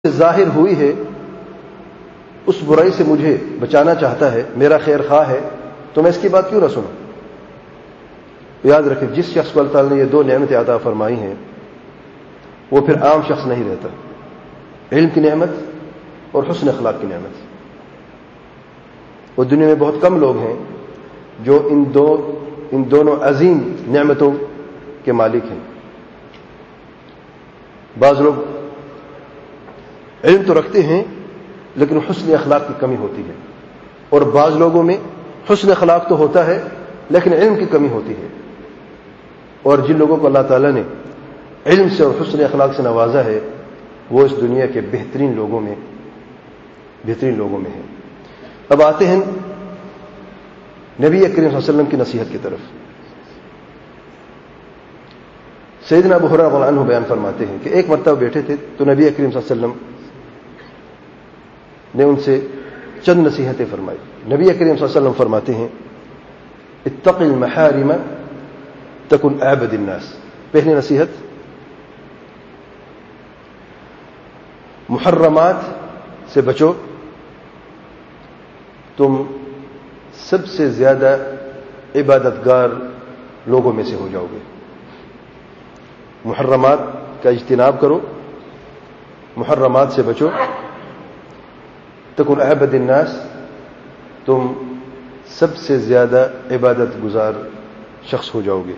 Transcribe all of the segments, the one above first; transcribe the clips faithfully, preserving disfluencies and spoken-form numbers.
ظاہر ہوئی ہے اس برائی سے مجھے بچانا چاہتا ہے، میرا خیر خواہ ہے، تو میں اس کی بات کیوں نہ سنوں؟ یاد رکھیں، جس شخص کو اللہ تعالیٰ نے یہ دو نعمتیں عطا فرمائی ہیں وہ پھر عام شخص نہیں رہتا، علم کی نعمت اور حسن اخلاق کی نعمت۔ وہ دنیا میں بہت کم لوگ ہیں جو ان دو ان دونوں عظیم نعمتوں کے مالک ہیں۔ بعض لوگ علم تو رکھتے ہیں لیکن حسن اخلاق کی کمی ہوتی ہے، اور بعض لوگوں میں حسن اخلاق تو ہوتا ہے لیکن علم کی کمی ہوتی ہے۔ اور جن لوگوں کو اللہ تعالیٰ نے علم سے اور حسن اخلاق سے نوازا ہے وہ اس دنیا کے بہترین لوگوں میں بہترین لوگوں میں ہیں۔ اب آتے ہیں نبی کریم صلی اللہ علیہ وسلم کی نصیحت کی طرف۔ سیدنا ابو ہریرہ رضی اللہ عنہ بیان فرماتے ہیں کہ ایک مرتبہ بیٹھے تھے تو نبی کریم صلی اللہ علیہ وسلم نے ان سے چند نصیحتیں فرمائی۔ نبی کریم صلی اللہ علیہ وسلم فرماتے ہیں اتق المحارم تکن اعبد الناس۔ پہلی نصیحت، محرمات سے بچو، تم سب سے زیادہ عبادت گار لوگوں میں سے ہو جاؤ گے۔ محرمات کا اجتناب کرو، محرمات سے بچو، تکن اعبد الناس، تم سب سے زیادہ عبادت گزار شخص ہو جاؤ گے۔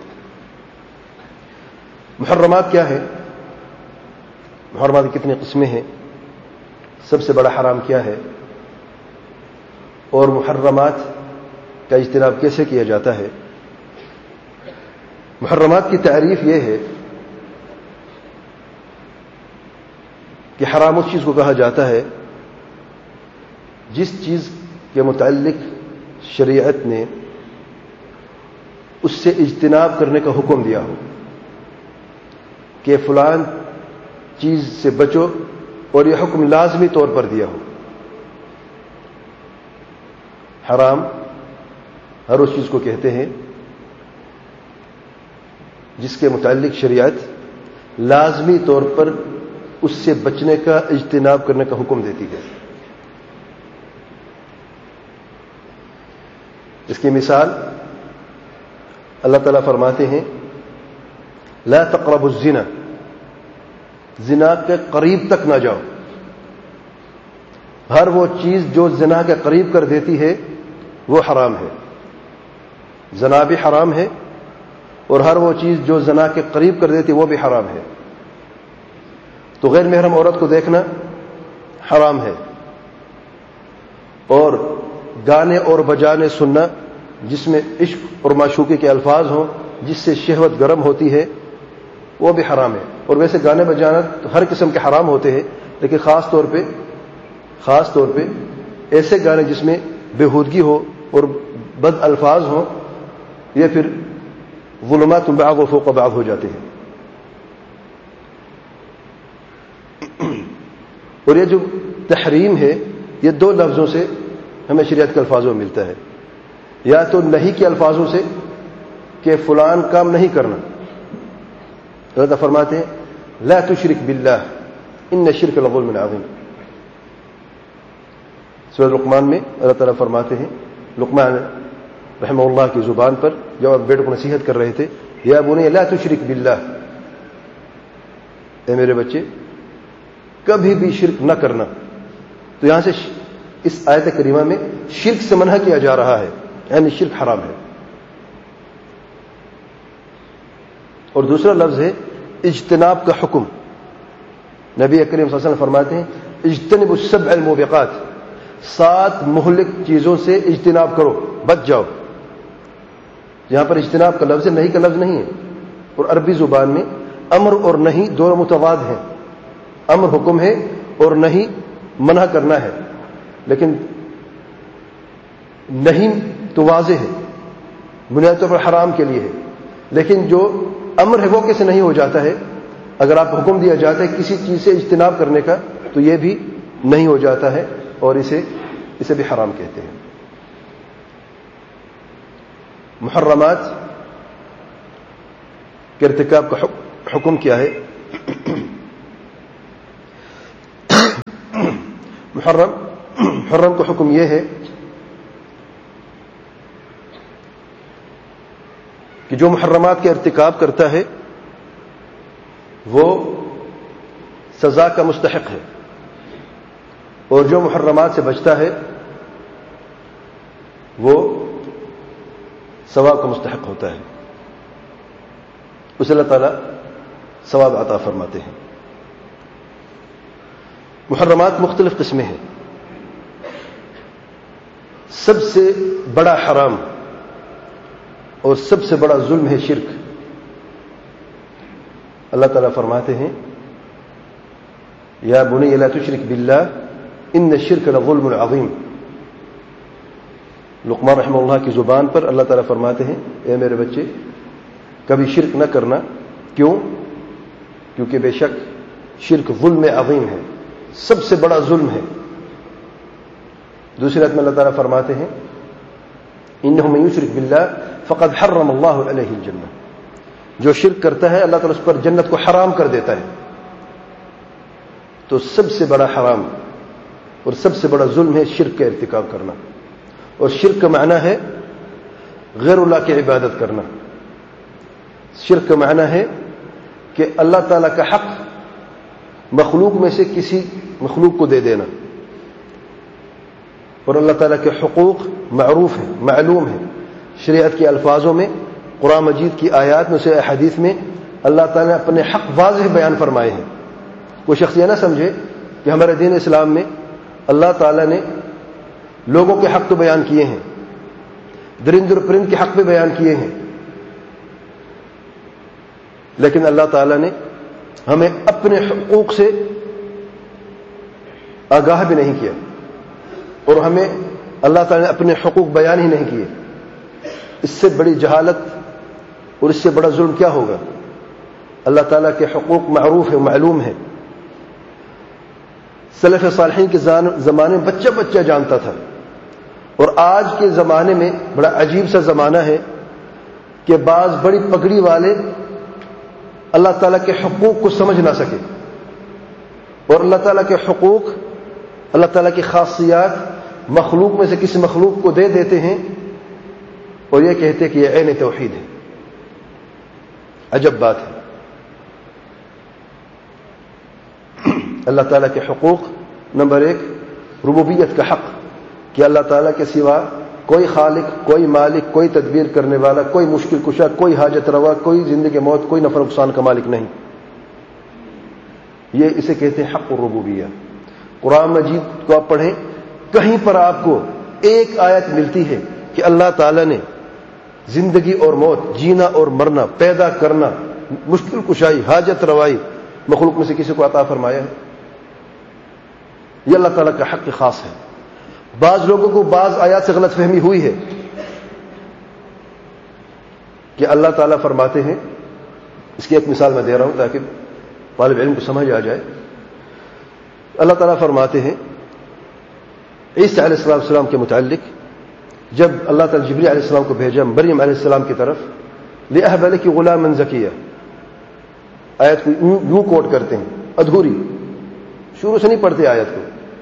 محرمات کیا ہے؟ محرمات کی کتنی قسمیں ہیں؟ سب سے بڑا حرام کیا ہے؟ اور محرمات کا اجتناب کیسے کیا جاتا ہے؟ محرمات کی تعریف یہ ہے کہ حرام اس چیز کو کہا جاتا ہے جس چیز کے متعلق شریعت نے اس سے اجتناب کرنے کا حکم دیا ہو کہ فلان چیز سے بچو، اور یہ حکم لازمی طور پر دیا ہو۔ حرام ہر اس چیز کو کہتے ہیں جس کے متعلق شریعت لازمی طور پر اس سے بچنے کا اجتناب کرنے کا حکم دیتی ہے۔ اس کی مثال اللہ تعالیٰ فرماتے ہیں لا تقربوا الزنا، زنا کے قریب تک نہ جاؤ۔ ہر وہ چیز جو زنا کے قریب کر دیتی ہے وہ حرام ہے۔ زنا بھی حرام ہے اور ہر وہ چیز جو زنا کے قریب کر دیتی ہے وہ بھی حرام ہے۔ تو غیر محرم عورت کو دیکھنا حرام ہے، اور گانے اور بجانے سننا جس میں عشق اور معشوقی کے الفاظ ہوں، جس سے شہوت گرم ہوتی ہے، وہ بھی حرام ہے۔ اور ویسے گانے بجانا تو ہر قسم کے حرام ہوتے ہیں، لیکن خاص طور پہ خاص طور پہ ایسے گانے جس میں بےہودگی ہو اور بد الفاظ ہوں، یہ پھر ظلمات بعض و فوق بعض ہو جاتے ہیں۔ اور یہ جو تحریم ہے یہ دو لفظوں سے ہمیں شریعت کے الفاظوں میں ملتا ہے، یا تو نہیں کے الفاظوں سے کہ فلان کام نہیں کرنا۔ اللہ تعالیٰ فرماتے ہیں لا تشرک باللہ ان الشرک لظلم عظیم۔ سورۃ لقمان میں اللہ تعالیٰ فرماتے ہیں، لقمان رحمہ اللہ کی زبان پر جب آپ بیٹے کو نصیحت کر رہے تھے، یا بنی لا تشرک باللہ، اے میرے بچے کبھی بھی شرک نہ کرنا۔ تو یہاں سے اس آیت کریمہ میں شرک سے منع کیا جا رہا ہے، یعنی شرک حرام ہے۔ اور دوسرا لفظ ہے اجتناب کا حکم۔ نبی کریم صلی اللہ علیہ وسلم فرماتے ہیں اجتنبوا السبع الموبقات، سات مہلک چیزوں سے اجتناب کرو، بچ جاؤ۔ یہاں پر اجتناب کا لفظ نہیں کا لفظ نہیں ہے، اور عربی زبان میں امر اور نہیں دونوں متضاد ہیں۔ امر حکم ہے اور نہیں منع کرنا ہے، لیکن نہیں تو واضح ہے، بنیادی طور پر حرام کے لیے ہے، لیکن جو امر ہے وہ کیسے نہیں ہو جاتا ہے؟ اگر آپ حکم دیا جاتا ہے کسی چیز سے اجتناب کرنے کا تو یہ بھی نہیں ہو جاتا ہے، اور اسے اسے بھی حرام کہتے ہیں۔ محرمات کے ارتکاب کا حکم کیا ہے؟ محرم محرم کا حکم یہ ہے کہ جو محرمات کے ارتکاب کرتا ہے وہ سزا کا مستحق ہے، اور جو محرمات سے بچتا ہے وہ ثواب کا مستحق ہوتا ہے، اسے اللہ تعالیٰ ثواب عطا فرماتے ہیں۔ محرمات مختلف قسمیں ہیں۔ سب سے بڑا حرام اور سب سے بڑا ظلم ہے شرک۔ اللہ تعالیٰ فرماتے ہیں یا بنی لا تشرک باللہ ان الشرک لظلم عظیم۔ لقمان رحمہ اللہ کی زبان پر اللہ تعالیٰ فرماتے ہیں اے میرے بچے کبھی شرک نہ کرنا، کیوں؟ کیونکہ بے شک شرک ظلم عظیم ہے، سب سے بڑا ظلم ہے۔ دوسری آیت میں اللہ تعالیٰ فرماتے ہیں انہ من یشرک باللہ فقد حرم اللہ علیہ الجنہ، جو شرک کرتا ہے اللہ تعالیٰ اس پر جنت کو حرام کر دیتا ہے۔ تو سب سے بڑا حرام اور سب سے بڑا ظلم ہے شرک کا ارتکاب کرنا، اور شرک کا معنی ہے غیر اللہ کی عبادت کرنا۔ شرک کا معنی ہے کہ اللہ تعالیٰ کا حق مخلوق میں سے کسی مخلوق کو دے دینا، اور اللہ تعالیٰ کے حقوق معروف ہیں، معلوم ہیں، شریعت کے الفاظوں میں، قرآن مجید کی آیات میں سے حدیث میں اللہ تعالیٰ نے اپنے حق واضح بیان فرمائے ہیں۔ کوئی شخص یہ نہ سمجھے کہ ہمارے دین اسلام میں اللہ تعالیٰ نے لوگوں کے حق تو بیان کیے ہیں، درند اور پرند کے حق بھی بیان کیے ہیں، لیکن اللہ تعالیٰ نے ہمیں اپنے حقوق سے آگاہ بھی نہیں کیا، اور ہمیں اللہ تعالیٰ نے اپنے حقوق بیان ہی نہیں کیے۔ اس سے بڑی جہالت اور اس سے بڑا ظلم کیا ہوگا؟ اللہ تعالیٰ کے حقوق معروف ہے، معلوم ہے۔ سلف صالحین کے زمانے میں بچہ بچہ جانتا تھا، اور آج کے زمانے میں بڑا عجیب سا زمانہ ہے کہ بعض بڑی پگڑی والے اللہ تعالیٰ کے حقوق کو سمجھ نہ سکے، اور اللہ تعالیٰ کے حقوق، اللہ تعالیٰ کی خاصیات مخلوق میں سے کسی مخلوق کو دے دیتے ہیں، اور یہ کہتے کہ یہ عین توحید ہے۔ عجب بات ہے۔ اللہ تعالیٰ کے حقوق، نمبر ایک ربوبیت کا حق، کہ اللہ تعالیٰ کے سوا کوئی خالق، کوئی مالک، کوئی تدبیر کرنے والا، کوئی مشکل کشا، کوئی حاجت روا، کوئی زندگی موت، کوئی نفع نقصان کا مالک نہیں۔ یہ اسے کہتے ہیں حق الربوبیہ۔ قرآن مجید کو آپ پڑھیں، کہیں پر آپ کو ایک آیت ملتی ہے کہ اللہ تعالیٰ نے زندگی اور موت، جینا اور مرنا، پیدا کرنا، مشکل کشائی، حاجت روائی مخلوق میں سے کسی کو عطا فرمایا ہے؟ یہ اللہ تعالیٰ کا حق خاص ہے۔ بعض لوگوں کو بعض آیات سے غلط فہمی ہوئی ہے کہ اللہ تعالیٰ فرماتے ہیں، اس کی ایک مثال میں دے رہا ہوں تاکہ طالب علم کو سمجھ آ جائے۔ اللہ تعالیٰ فرماتے ہیں عیسیٰ علیہ السلام کے متعلق، جب اللہ تعالیٰ جبریل علیہ السلام کو بھیجا مریم علیہ السلام کی طرف، لِأَهْبَ لَكِ غُلَامًا زَكِيًّا، آیت کو یوں کوٹ کرتے ہیں، ادھوری، شروع سے نہیں پڑھتے آیت کو،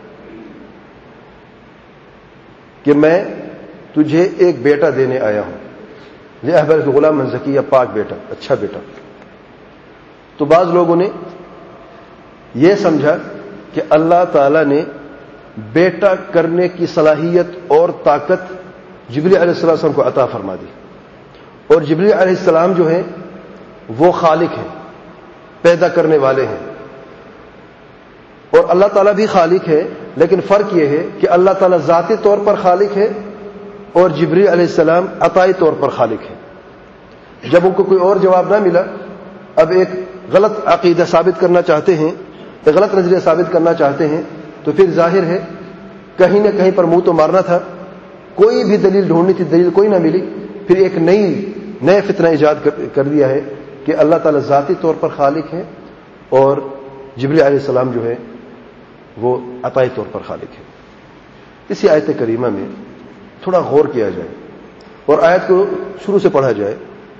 کہ میں تجھے ایک بیٹا دینے آیا ہوں، لِأَهْبَ لَكِ غُلَامًا زَكِيًّا، پاک بیٹا، اچھا بیٹا۔ تو بعض لوگوں نے یہ سمجھا کہ اللہ تعالیٰ نے بیٹا کرنے کی صلاحیت اور طاقت جبریل علیہ السلام کو عطا فرما دی، اور جبریل علیہ السلام جو ہیں وہ خالق ہیں، پیدا کرنے والے ہیں، اور اللہ تعالیٰ بھی خالق ہے، لیکن فرق یہ ہے کہ اللہ تعالیٰ ذاتی طور پر خالق ہے اور جبریل علیہ السلام عطائی طور پر خالق ہے۔ جب ان کو کوئی اور جواب نہ ملا، اب ایک غلط عقیدہ ثابت کرنا چاہتے ہیں، ایک غلط نظریہ ثابت کرنا چاہتے ہیں، تو پھر ظاہر ہے کہیں نہ کہیں پر منہ تو مارنا تھا، کوئی بھی دلیل ڈھونڈنی تھی، دلیل کوئی نہ ملی، پھر ایک نئی نئے فتنہ ایجاد کر دیا ہے کہ اللہ تعالیٰ ذاتی طور پر خالق ہے اور جبریل علیہ السلام جو ہے وہ عطائی طور پر خالق ہے۔ اسی آیت کریمہ میں تھوڑا غور کیا جائے اور آیت کو شروع سے پڑھا جائے۔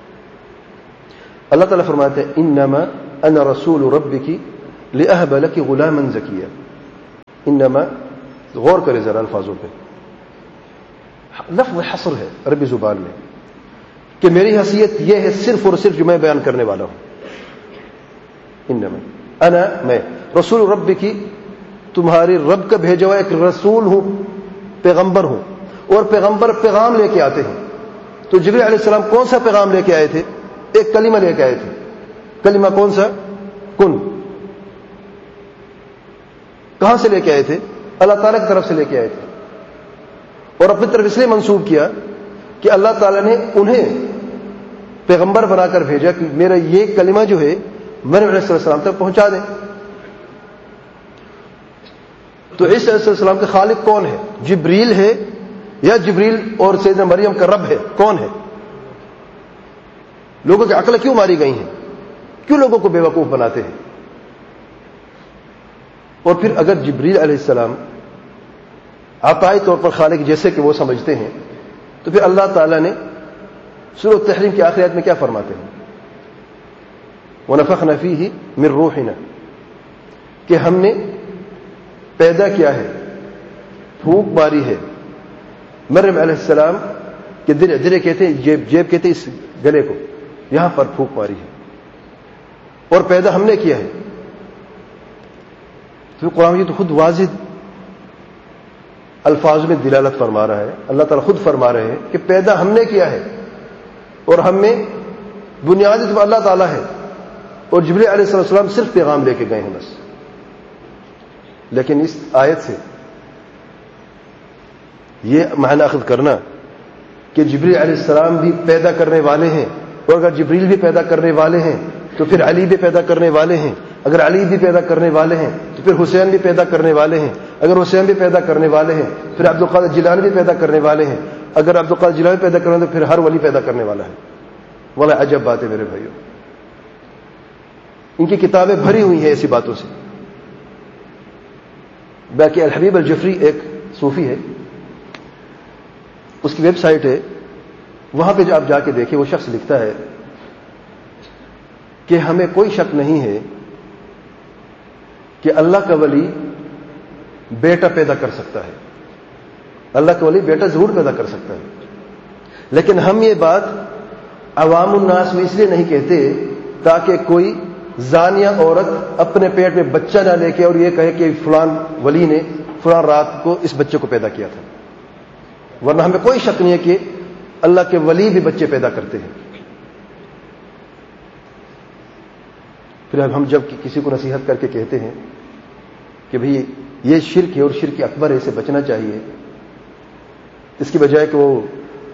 اللہ تعالیٰ فرماتے ہیں انما انا رسول ربک لأهب لك غلاما زکیا، انما غور کرے ذرا الفاظوں پہ. لفظ حصر ہے عربی زبان میں کہ میری حیثیت یہ ہے صرف اور صرف جو میں بیان کرنے والا ہوں. انما انا میں رسول رب کی تمہاری رب کا بھیجا ہوا ایک رسول ہوں, پیغمبر ہوں, اور پیغمبر پیغام لے کے آتے ہیں. تو جبریل علیہ السلام کون سا پیغام لے کے آئے تھے؟ ایک کلمہ لے کے آئے تھے. کلمہ کون سا؟ کن. کہاں سے لے کے آئے تھے؟ اللہ تعالیٰ کی طرف سے لے کے آئے تھے, اور اپنی طرف اس لیے منسوب کیا کہ اللہ تعالیٰ نے انہیں پیغمبر بنا کر بھیجا کہ میرا یہ کلمہ جو ہے مریم علیہ السلام تک پہنچا دیں. تو عیسی علیہ السلام کے خالق کون ہے؟ جبریل ہے یا جبریل اور سیدنا مریم کا رب ہے؟ کون ہے؟ لوگوں کی عقل کیوں ماری گئی ہیں؟ کیوں لوگوں کو بے وقوف بناتے ہیں؟ اور پھر اگر جبریل علیہ السلام عطائی طور پر خالق جیسے کہ وہ سمجھتے ہیں, تو پھر اللہ تعالیٰ نے سورۃ التحریم کی آخری آیت میں کیا فرماتے ہیں؟ وَنَفَخْنَا فِيهِ مِن رُوحِنَا, کہ ہم نے پیدا کیا ہے, پھونک ماری ہے مریم علیہ السلام کے درے درے کہتے ہیں, جیب جیب کہتے ہیں اس گلے کو, یہاں پر پھونک ماری ہے اور پیدا ہم نے کیا ہے. تو قرآن یہ تو خود واضح الفاظ میں دلالت فرما رہا ہے, اللہ تعالیٰ خود فرما رہے ہیں کہ پیدا ہم نے کیا ہے, اور ہم میں بنیادی تو اللہ تعالیٰ ہے, اور جبریل علیہ السلام صرف پیغام لے کے گئے ہیں بس. لیکن اس آیت سے یہ معنی اخذ کرنا کہ جبریل علیہ السلام بھی پیدا کرنے والے ہیں, اور اگر جبریل بھی پیدا کرنے والے ہیں تو پھر علی بھی پیدا کرنے والے ہیں, اگر علی بھی پیدا کرنے والے ہیں تو پھر حسین بھی پیدا کرنے والے ہیں, اگر حسین بھی پیدا کرنے والے ہیں پھر عبد القادر جیلانی بھی پیدا کرنے والے ہیں, اگر عبد القادر جیلانی پیدا کرنے والے تو پھر ہر ولی پیدا کرنے والا ہے. والا عجب بات ہے میرے بھائیوں, ان کی کتابیں بھری ہوئی ہیں ایسی باتوں سے. باقی الحبیب الجفری ایک صوفی ہے, اس کی ویب سائٹ ہے, وہاں پہ جو آپ جا کے دیکھیں وہ شخص لکھتا ہے کہ ہمیں کوئی شک نہیں ہے کہ اللہ کا ولی بیٹا پیدا کر سکتا ہے, اللہ کا ولی بیٹا ضرور پیدا کر سکتا ہے, لیکن ہم یہ بات عوام الناس میں اس لیے نہیں کہتے تاکہ کوئی زانیہ عورت اپنے پیٹ میں بچہ نہ لے کے اور یہ کہے کہ فلان ولی نے فلان رات کو اس بچے کو پیدا کیا تھا. ورنہ ہمیں کوئی شک نہیں ہے کہ اللہ کے ولی بھی بچے پیدا کرتے ہیں. پھر اب ہم جب کسی کو نصیحت کر کے کہتے ہیں کہ بھئی یہ شرک ہے اور شرک اکبر ہے, اسے بچنا چاہیے, اس کی بجائے کہ وہ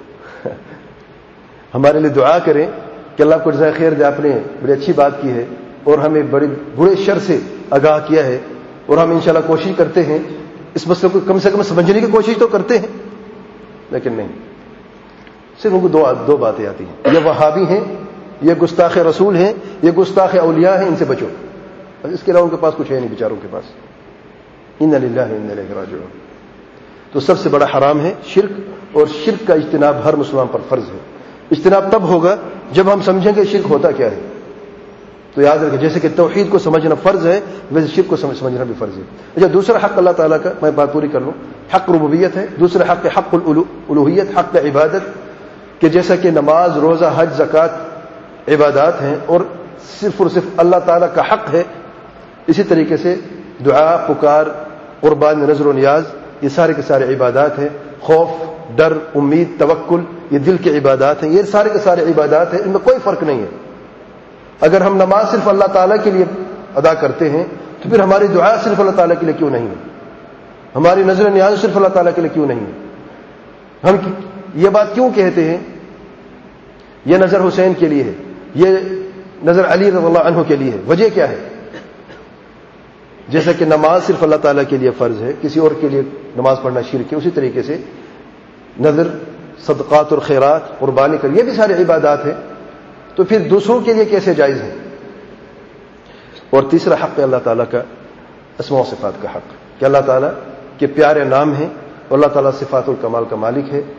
ہمارے لیے دعا کریں کہ اللہ کو جزائے خیر دے, آپ نے بڑی اچھی بات کی ہے اور ہمیں بڑے برے شر سے آگاہ کیا ہے, اور ہم انشاءاللہ کوشش کرتے ہیں اس مسئلے کو کم سے کم سمجھنے کی کوشش تو کرتے ہیں, لیکن نہیں, صرف ان کو دو دو باتیں آتی ہیں, یہ وہابی ہیں, یہ گستاخ رسول ہیں, یہ گستاخ اولیاء ہیں, ان سے بچو. اس کے علاوہ ان کے پاس کچھ ہے نہیں بیچاروں کے پاس. انا للہ و انا الیہ راجعون. تو سب سے بڑا حرام ہے شرک, اور شرک کا اجتناب ہر مسلمان پر فرض ہے. اجتناب تب ہوگا جب ہم سمجھیں کہ شرک ہوتا کیا ہے. تو یاد رکھیں, جیسے کہ توحید کو سمجھنا فرض ہے ویسے شرک کو سمجھنا بھی فرض ہے. اچھا, دوسرا حق اللہ تعالیٰ کا میں بات پوری کر لوں, حق ربوبیت ہے. دوسرا حق حق الالوہیت, حق عبادت, کہ جیسا کہ نماز, روزہ, حج, زکوٰۃ عبادات ہیں اور صرف اور صرف اللہ تعالیٰ کا حق ہے, اسی طریقے سے دعا, پکار, قربان, نذر و نیاز, یہ سارے کے سارے عبادات ہیں. خوف, ڈر, امید, توکل, یہ دل کی عبادات ہیں. یہ سارے کے سارے عبادات ہیں, ان میں کوئی فرق نہیں ہے. اگر ہم نماز صرف اللہ تعالیٰ کے لیے ادا کرتے ہیں تو پھر ہماری دعا صرف اللہ تعالیٰ کے لیے کیوں نہیں ہے, ہماری نظر نیاز صرف اللہ تعالیٰ کے لیے کیوں نہیں ہے. ہم یہ بات کیوں کہتے ہیں یہ نظر حسین کے لیے ہے, یہ نظر علی رضی اللہ عنہ کے لیے ہے؟ وجہ کیا ہے؟ جیسا کہ نماز صرف اللہ تعالیٰ کے لیے فرض ہے, کسی اور کے لیے نماز پڑھنا شرک ہے, اسی طریقے سے نظر, صدقات اور خیرات, قربانی کر, یہ بھی سارے عبادات ہیں. تو پھر دوسروں کے لیے کیسے جائز ہے؟ اور تیسرا حق ہے اللہ تعالیٰ کا اسماء و صفات کا حق, کہ اللہ تعالیٰ کے پیارے نام ہیں اور اللہ تعالیٰ صفات الکمال کا مالک ہے.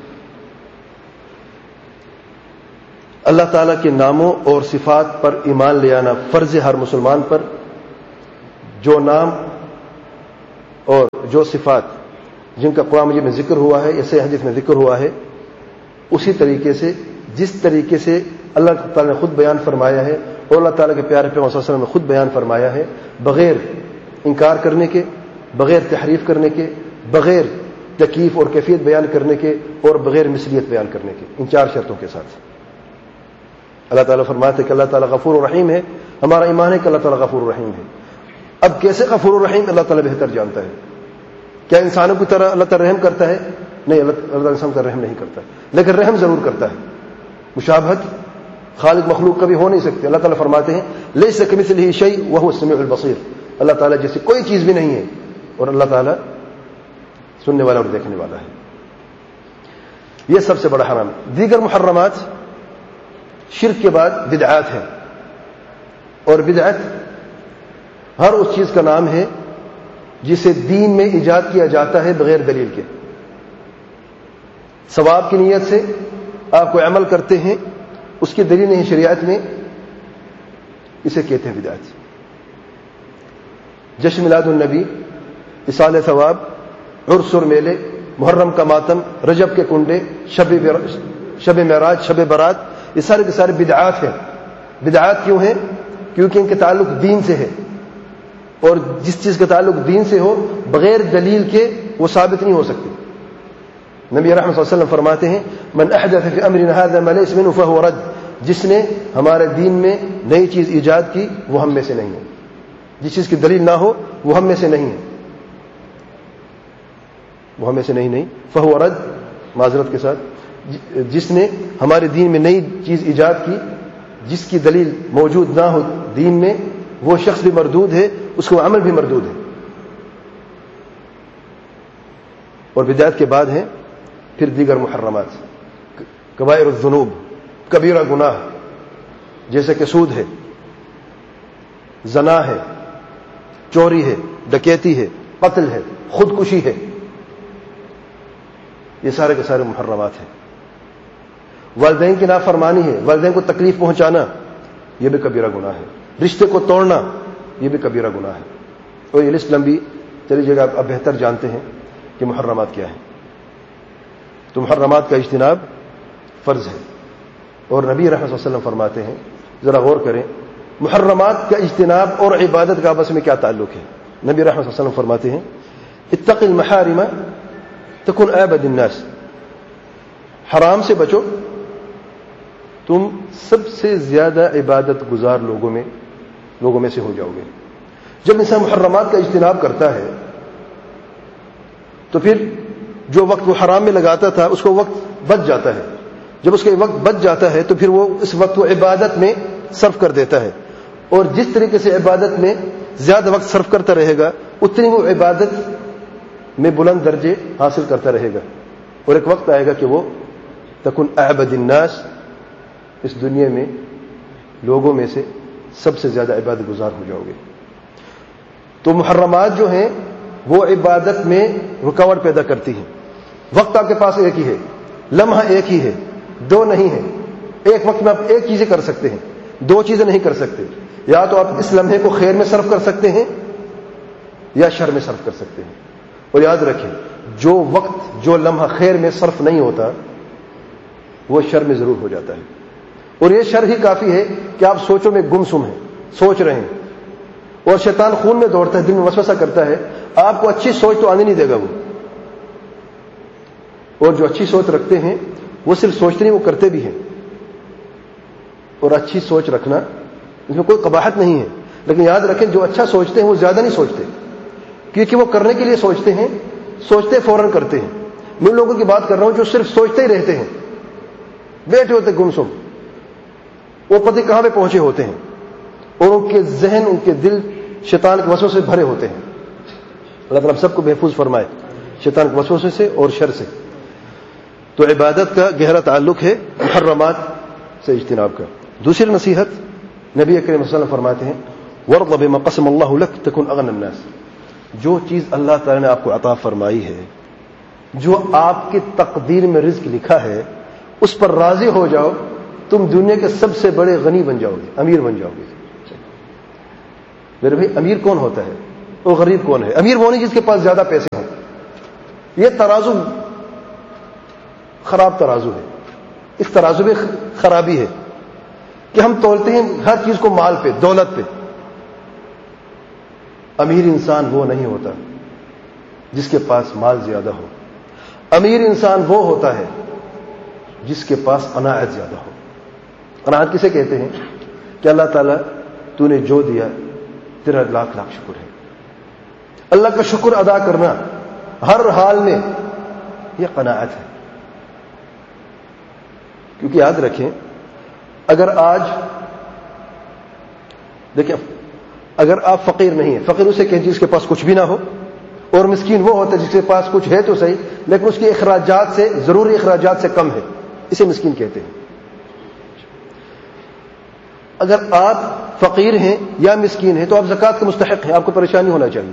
اللہ تعالیٰ کے ناموں اور صفات پر ایمان لے آنا فرض ہے ہر مسلمان پر. جو نام اور جو صفات جن کا قرآن مجید میں ذکر ہوا ہے یا صحیح حدیث میں ذکر ہوا ہے، اسی طریقے سے جس طریقے سے اللہ تعالیٰ نے خود بیان فرمایا ہے اور اللہ تعالیٰ کے پیارے پیغمبر صلی اللہ علیہ وسلم نے خود بیان فرمایا ہے، بغیر انکار کرنے کے، بغیر تحریف کرنے کے، بغیر تکییف اور کیفیت بیان کرنے کے، اور بغیر مثلیت بیان کرنے کے، ان چار شرطوں کے ساتھ اللہ تعالیٰ فرماتے ہیں کہ اللہ تعالیٰ غفور الرحیم ہے. ہمارا ایمان ہے کہ اللہ تعالیٰ غفور الرحیم ہے. اب کیسے غفور الرحیم اللہ تعالیٰ بہتر جانتا ہے. کیا انسانوں کی طرح اللہ تعالیٰ رحم کرتا ہے؟ نہیں، اللہ تعالیٰ انسان کا رحم نہیں کرتا، لیکن رحم ضرور کرتا ہے. مشابہت خالق مخلوق کبھی ہو نہیں سکتی. اللہ تعالیٰ فرماتے ہیں لیس کمثلہ شیء وہو السمیع البصیر. اللہ تعالیٰ جیسے کوئی چیز بھی نہیں ہے، اور اللہ تعالیٰ سننے والا اور دیکھنے والا ہے. یہ سب سے بڑا حرام ہے. دیگر محرمات شرک کے بعد بدعات ہیں، اور بدعت ہر اس چیز کا نام ہے جسے دین میں ایجاد کیا جاتا ہے بغیر دلیل کے. ثواب کی نیت سے آپ کوئی عمل کرتے ہیں، اس کی دلیل نہیں شریعت میں، اسے کہتے ہیں بدعت. جشن میلاد النبی، اصال ثواب، عرس اور میلے، محرم کا ماتم، رجب کے کنڈے، شب شب معراج، شب برات، یہ سارے کے سارے بدعات ہیں. بدعات کیوں ہیں؟ کیونکہ ان کے تعلق دین سے ہے، اور جس چیز کا تعلق دین سے ہو بغیر دلیل کے وہ ثابت نہیں ہو سکتی. نبی رحمۃ صلی اللہ علیہ وسلم فرماتے ہیں من احدث فی امرنا ھذا ما لیس منہ فہو رد. جس نے ہمارے دین میں نئی چیز ایجاد کی وہ ہم میں سے نہیں ہے. جس چیز کی دلیل نہ ہو وہ ہم میں سے نہیں ہے، وہ ہم میں سے نہیں نہیں فہو رد. معذرت کے ساتھ، جس نے ہمارے دین میں نئی چیز ایجاد کی جس کی دلیل موجود نہ ہو دین میں، وہ شخص بھی مردود ہے، اس کو عمل بھی مردود ہے. اور بدعت کے بعد ہیں پھر دیگر محرمات، کبائر الذنوب، کبیرہ گناہ، جیسے کہ سود ہے، زنا ہے، چوری ہے، ڈکیتی ہے، قتل ہے، خودکشی ہے. یہ سارے کے سارے محرمات ہیں. والدین کی نافرمانی ہے، والدین کو تکلیف پہنچانا، یہ بھی کبیرہ گناہ ہے. رشتے کو توڑنا، یہ بھی کبیرہ گناہ ہے. اور یہ لسٹ لمبی چلی جائے گا، آپ بہتر جانتے ہیں کہ محرمات کیا ہیں. تو محرمات کا اجتناب فرض ہے. اور نبی رحمۃ اللہ علیہ وسلم فرماتے ہیں، ذرا غور کریں، محرمات کا اجتناب اور عبادت کا آپس میں کیا تعلق ہے. نبی رحمۃ اللہ علیہ وسلم فرماتے ہیں اتق المحارم تکن اعبد الناس. حرام سے بچو، تم سب سے زیادہ عبادت گزار لوگوں میں لوگوں میں سے ہو جاؤ گے. جب انسان محرمات کا اجتناب کرتا ہے تو پھر جو وقت وہ حرام میں لگاتا تھا اس کو وقت بچ جاتا ہے. جب اس کا وقت بچ جاتا ہے تو پھر وہ اس وقت وہ عبادت میں صرف کر دیتا ہے. اور جس طریقے سے عبادت میں زیادہ وقت صرف کرتا رہے گا اتنی وہ عبادت میں بلند درجے حاصل کرتا رہے گا. اور ایک وقت آئے گا کہ وہ تکن اعبد الناس، اس دنیا میں لوگوں میں سے سب سے زیادہ عبادت گزار ہو جاؤ گے. تو محرمات جو ہیں وہ عبادت میں رکاوٹ پیدا کرتی ہیں. وقت آپ کے پاس ایک ہی ہے، لمحہ ایک ہی ہے، دو نہیں ہے. ایک وقت میں آپ ایک چیزیں کر سکتے ہیں، دو چیزیں نہیں کر سکتے. یا تو آپ اس لمحے کو خیر میں صرف کر سکتے ہیں یا شر میں صرف کر سکتے ہیں. اور یاد رکھیں، جو وقت جو لمحہ خیر میں صرف نہیں ہوتا وہ شر میں ضرور ہو جاتا ہے. اور یہ شر ہی کافی ہے کہ آپ سوچوں میں گم سم ہیں، سوچ رہے ہیں، اور شیطان خون میں دوڑتا ہے، دل میں وسوسہ کرتا ہے، آپ کو اچھی سوچ تو آنے نہیں دے گا وہ. اور جو اچھی سوچ رکھتے ہیں وہ صرف سوچتے نہیں، وہ کرتے بھی ہیں. اور اچھی سوچ رکھنا اس میں کوئی قباحت نہیں ہے، لیکن یاد رکھیں جو اچھا سوچتے ہیں وہ زیادہ نہیں سوچتے، کیونکہ وہ کرنے کے لیے سوچتے ہیں، سوچتے فوراً کرتے ہیں. میں لوگوں کی بات کر رہا ہوں جو صرف سوچتے ہی رہتے ہیں، بیٹھے ہوتے گمسم، وہ پتہ کہاں پہ پہنچے ہوتے ہیں، اور ان کے ذہن، ان کے دل شیطان کے وسوسے سے بھرے ہوتے ہیں. اللہ تعالیٰ سب کو محفوظ فرمائے شیطان کے وسوسے سے اور شر سے. تو عبادت کا گہرا تعلق ہے محرمات سے اجتناب کا. دوسری نصیحت نبی کریم صلی اللہ علیہ وسلم فرماتے ہیں وَارْضَ بِمَا قَسَمَ اللَّهُ لَكَ تَكُنْ أَغْنَى النَّاسِ. جو چیز اللہ تعالیٰ نے آپ کو عطا فرمائی ہے، جو آپ کی تقدیر میں رزق لکھا ہے، اس پر راضی ہو جاؤ، تم دنیا کے سب سے بڑے غنی بن جاؤ گے، امیر بن جاؤ گے. میرے بھائی، امیر کون ہوتا ہے اور غریب کون ہے؟ امیر وہ نہیں جس کے پاس زیادہ پیسے ہوں، یہ ترازو خراب ترازو ہے. اس ترازو میں خرابی ہے کہ ہم تولتے ہیں ہر چیز کو مال پہ، دولت پہ. امیر انسان وہ نہیں ہوتا جس کے پاس مال زیادہ ہو. امیر انسان وہ ہوتا ہے جس کے پاس قناعت زیادہ ہو. قناعت کسے کہتے ہیں؟ کہ اللہ تعالیٰ تو نے جو دیا تیرا لاکھ لاکھ شکر ہے. اللہ کا شکر ادا کرنا ہر حال میں یہ قناعت ہے. کیونکہ یاد رکھیں، اگر آج دیکھیں، اگر آپ فقیر نہیں ہیں، فقیر اسے کہیں جس کے پاس کچھ بھی نہ ہو، اور مسکین وہ ہوتا ہے جس کے پاس کچھ ہے تو صحیح لیکن اس کے اخراجات سے، ضروری اخراجات سے کم ہے، اسے مسکین کہتے ہیں. اگر آپ فقیر ہیں یا مسکین ہیں تو آپ زکوٰۃ کے مستحق ہیں، آپ کو پریشانی ہونا چاہیے.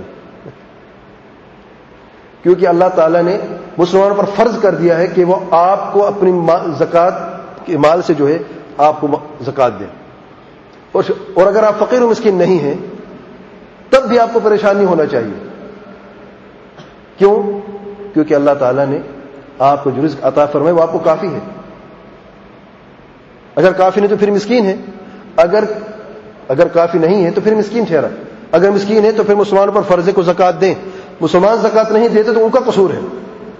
کیونکہ اللہ تعالیٰ نے مسلمانوں پر فرض کر دیا ہے کہ وہ آپ کو اپنی زکوٰۃ کے مال سے جو ہے آپ کو زکوٰۃ دیں. اور اگر آپ فقیر و مسکین نہیں ہیں تب بھی آپ کو پریشانی ہونا چاہیے. کیوں؟ کیونکہ اللہ تعالیٰ نے آپ کو جو رزق عطا فرمائے وہ آپ کو کافی ہے. اگر کافی نہیں تو پھر مسکین ہے، اگر اگر کافی نہیں ہے تو پھر مسکین ٹھہرا. اگر مسکین ہے تو پھر مسلمانوں پر فرض ہے کو زکوٰۃ دیں. مسلمان زکوٰۃ نہیں دیتے تو ان کا قصور ہے.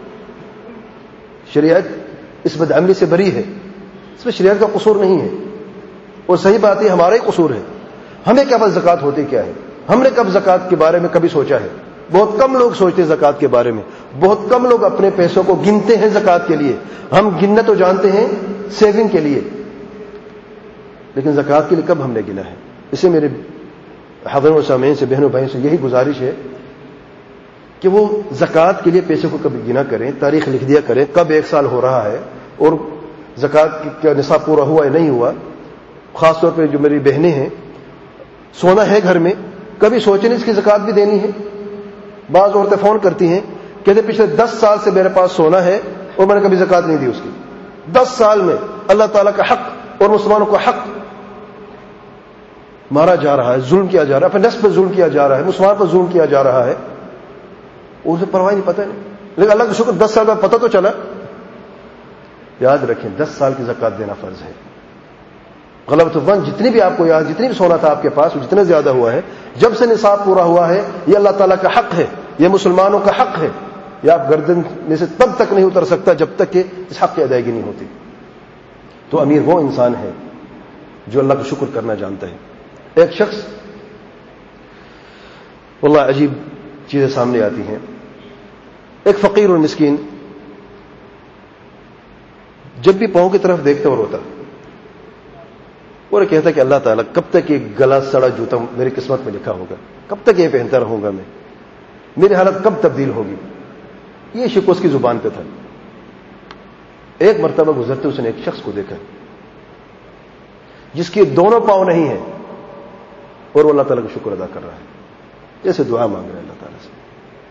شریعت اس بدعملی سے بری ہے، اس میں شریعت کا قصور نہیں ہے. اور صحیح بات ہے ہمارا ہی قصور ہے. ہمیں کیا پتہ زکوٰۃ ہوتی کیا ہے؟ ہم نے کب زکوٰۃ کے بارے میں کبھی سوچا ہے؟ بہت کم لوگ سوچتے ہیں زکوٰۃ کے بارے میں. بہت کم لوگ اپنے پیسوں کو گنتے ہیں زکوٰۃ کے لیے. ہم گننا تو جانتے ہیں سیونگ کے لیے، لیکن زکوٰۃ کے لیے کب ہم نے گنا ہے؟ اسے میرے حاضرین و سامعین سے، بہنوں بھائیوں سے یہی گزارش ہے کہ وہ زکوٰۃ کے لیے پیسے کو کبھی گنا کریں، تاریخ لکھ دیا کریں کب ایک سال ہو رہا ہے اور زکوٰۃ کا نصاب پورا ہوا یا نہیں ہوا. خاص طور پہ جو میری بہنیں ہیں، سونا ہے گھر میں، کبھی سوچیں اس کی زکوٰۃ بھی دینی ہے. بعض عورتیں فون کرتی ہیں کہتے پچھلے دس سال سے میرے پاس سونا ہے اور میں نے کبھی زکوٰۃ نہیں دی اس کی. دس سال میں اللہ تعالیٰ کا حق اور مسلمانوں کا حق مارا جا رہا ہے، ظلم کیا جا رہا ہے، اپنے نفس پہ ظلم کیا جا رہا ہے، مسلمان پر ظلم کیا جا رہا ہے. اسے پرواہ نہیں، پتہ نہیں. لیکن اللہ کا شکر دس سال بعد پتہ تو چلا. یاد رکھیں دس سال کی زکوٰۃ دینا فرض ہے. غلط ون جتنی بھی آپ کو یاد، جتنی بھی سونا تھا آپ کے پاس وہ جتنا زیادہ ہوا ہے، جب سے نصاب پورا ہوا ہے یہ اللہ تعالیٰ کا حق ہے، یہ مسلمانوں کا حق ہے. یہ آپ گردن میں سے تب تک نہیں اتر سکتا جب تک کہ اس حق کی ادائیگی نہیں ہوتی. تو امیر وہ انسان ہے جو اللہ کا شکر کرنا جانتا ہے. ایک شخص، واللہ عجیب چیزیں سامنے آتی ہیں. ایک فقیر اور مسکین جب بھی پاؤں کی طرف دیکھتا اور روتا اور کہتا کہ اللہ تعالیٰ کب تک یہ گلا سڑا جوتا میری قسمت میں لکھا ہوگا، کب تک یہ پہنتا رہوں گا میں، میری حالت کب تبدیل ہوگی. یہ شکوہ اس کی زبان پہ تھا. ایک مرتبہ گزرتے اس نے ایک شخص کو دیکھا جس کے دونوں پاؤں نہیں ہیں اور وہ اللہ تعالیٰ کا شکر ادا کر رہا ہے، جیسے دعا مانگ رہا ہے اللہ تعالیٰ سے.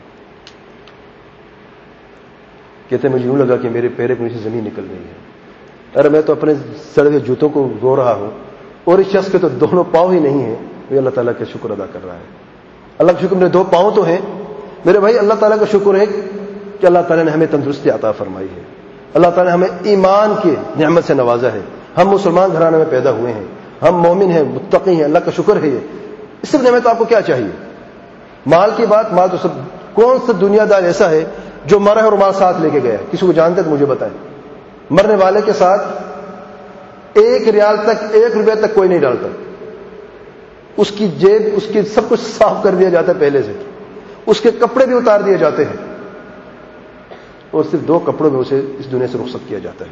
کہتے مجھے یوں لگا کہ میرے پیرے کے نیچے زمین نکل گئی ہے. ارے میں تو اپنے سڑے ہوئے جوتوں کو رو رہا ہوں اور اس شخص کے تو دونوں پاؤں ہی نہیں ہیں، وہ اللہ تعالیٰ کا شکر ادا کر رہا ہے. اللہ کا شکر میرے دو پاؤں تو ہیں میرے بھائی. اللہ تعالیٰ کا شکر ہے کہ اللہ تعالیٰ نے ہمیں تندرستی عطا فرمائی ہے. اللہ تعالیٰ نے ہمیں ایمان کی نعمت سے نوازا ہے. ہم مسلمان گھرانے میں پیدا ہوئے ہیں، ہم مومن ہیں، متقی ہیں. اللہ کا شکر ہے. یہ اس سے نعمت آپ کو کیا چاہیے؟ مال کی بات، مال تو سب، کون سا دنیا دار ایسا ہے جو مرا ہے اور مال ساتھ لے کے گیا؟ کسی کو جانتے تو مجھے بتائیں. مرنے والے کے ساتھ ایک ریال تک، ایک روپے تک کوئی نہیں ڈالتا. اس کی جیب، اس کی سب کچھ صاف کر دیا جاتا ہے پہلے سے، اس کے کپڑے بھی اتار دیے جاتے ہیں اور صرف دو کپڑوں میں اسے اس دنیا سے رخصت کیا جاتا ہے.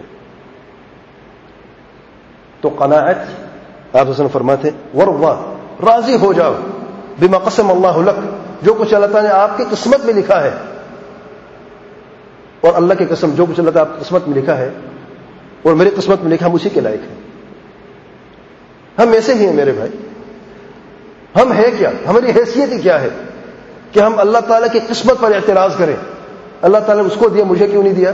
تو قناعت، آپ حسن فرماتے وروا، راضی ہو جاؤ بما قسم اللہ لک، جو کچھ اللہ تعالیٰ نے آپ کی قسمت میں لکھا ہے. اور اللہ کی قسم جو کچھ اللہ تعالیٰ آپ کی قسمت میں لکھا ہے اور میری قسمت میں لکھا، ہم اسی کے لائق ہیں. ہم ایسے ہی ہیں میرے بھائی. ہم ہے کیا؟ ہماری حیثیت ہی کیا ہے کہ ہم اللہ تعالیٰ کی قسمت پر اعتراض کریں؟ اللہ تعالیٰ نے اس کو دیا، مجھے کیوں نہیں دیا؟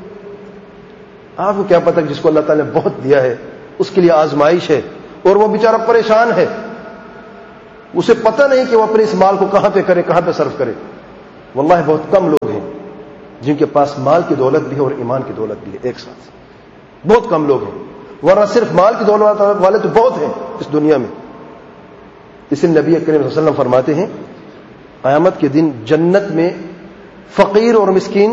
آپ کو کیا پتہ کہ جس کو اللہ تعالیٰ نے بہت دیا ہے اس کے لیے آزمائش ہے اور وہ بیچارہ پریشان ہے. اسے پتہ نہیں کہ وہ اپنے اس مال کو کہاں پہ کرے، کہاں پہ صرف کرے. واللہ بہت کم لوگ ہیں جن کے پاس مال کی دولت بھی ہے اور ایمان کی دولت بھی ہے ایک ساتھ. بہت کم لوگ ہیں، ورنہ صرف مال کی دولت والے تو بہت ہیں اس دنیا میں. اس لیے نبی کریم صلی اللہ علیہ وسلم فرماتے ہیں قیامت کے دن جنت میں فقیر اور مسکین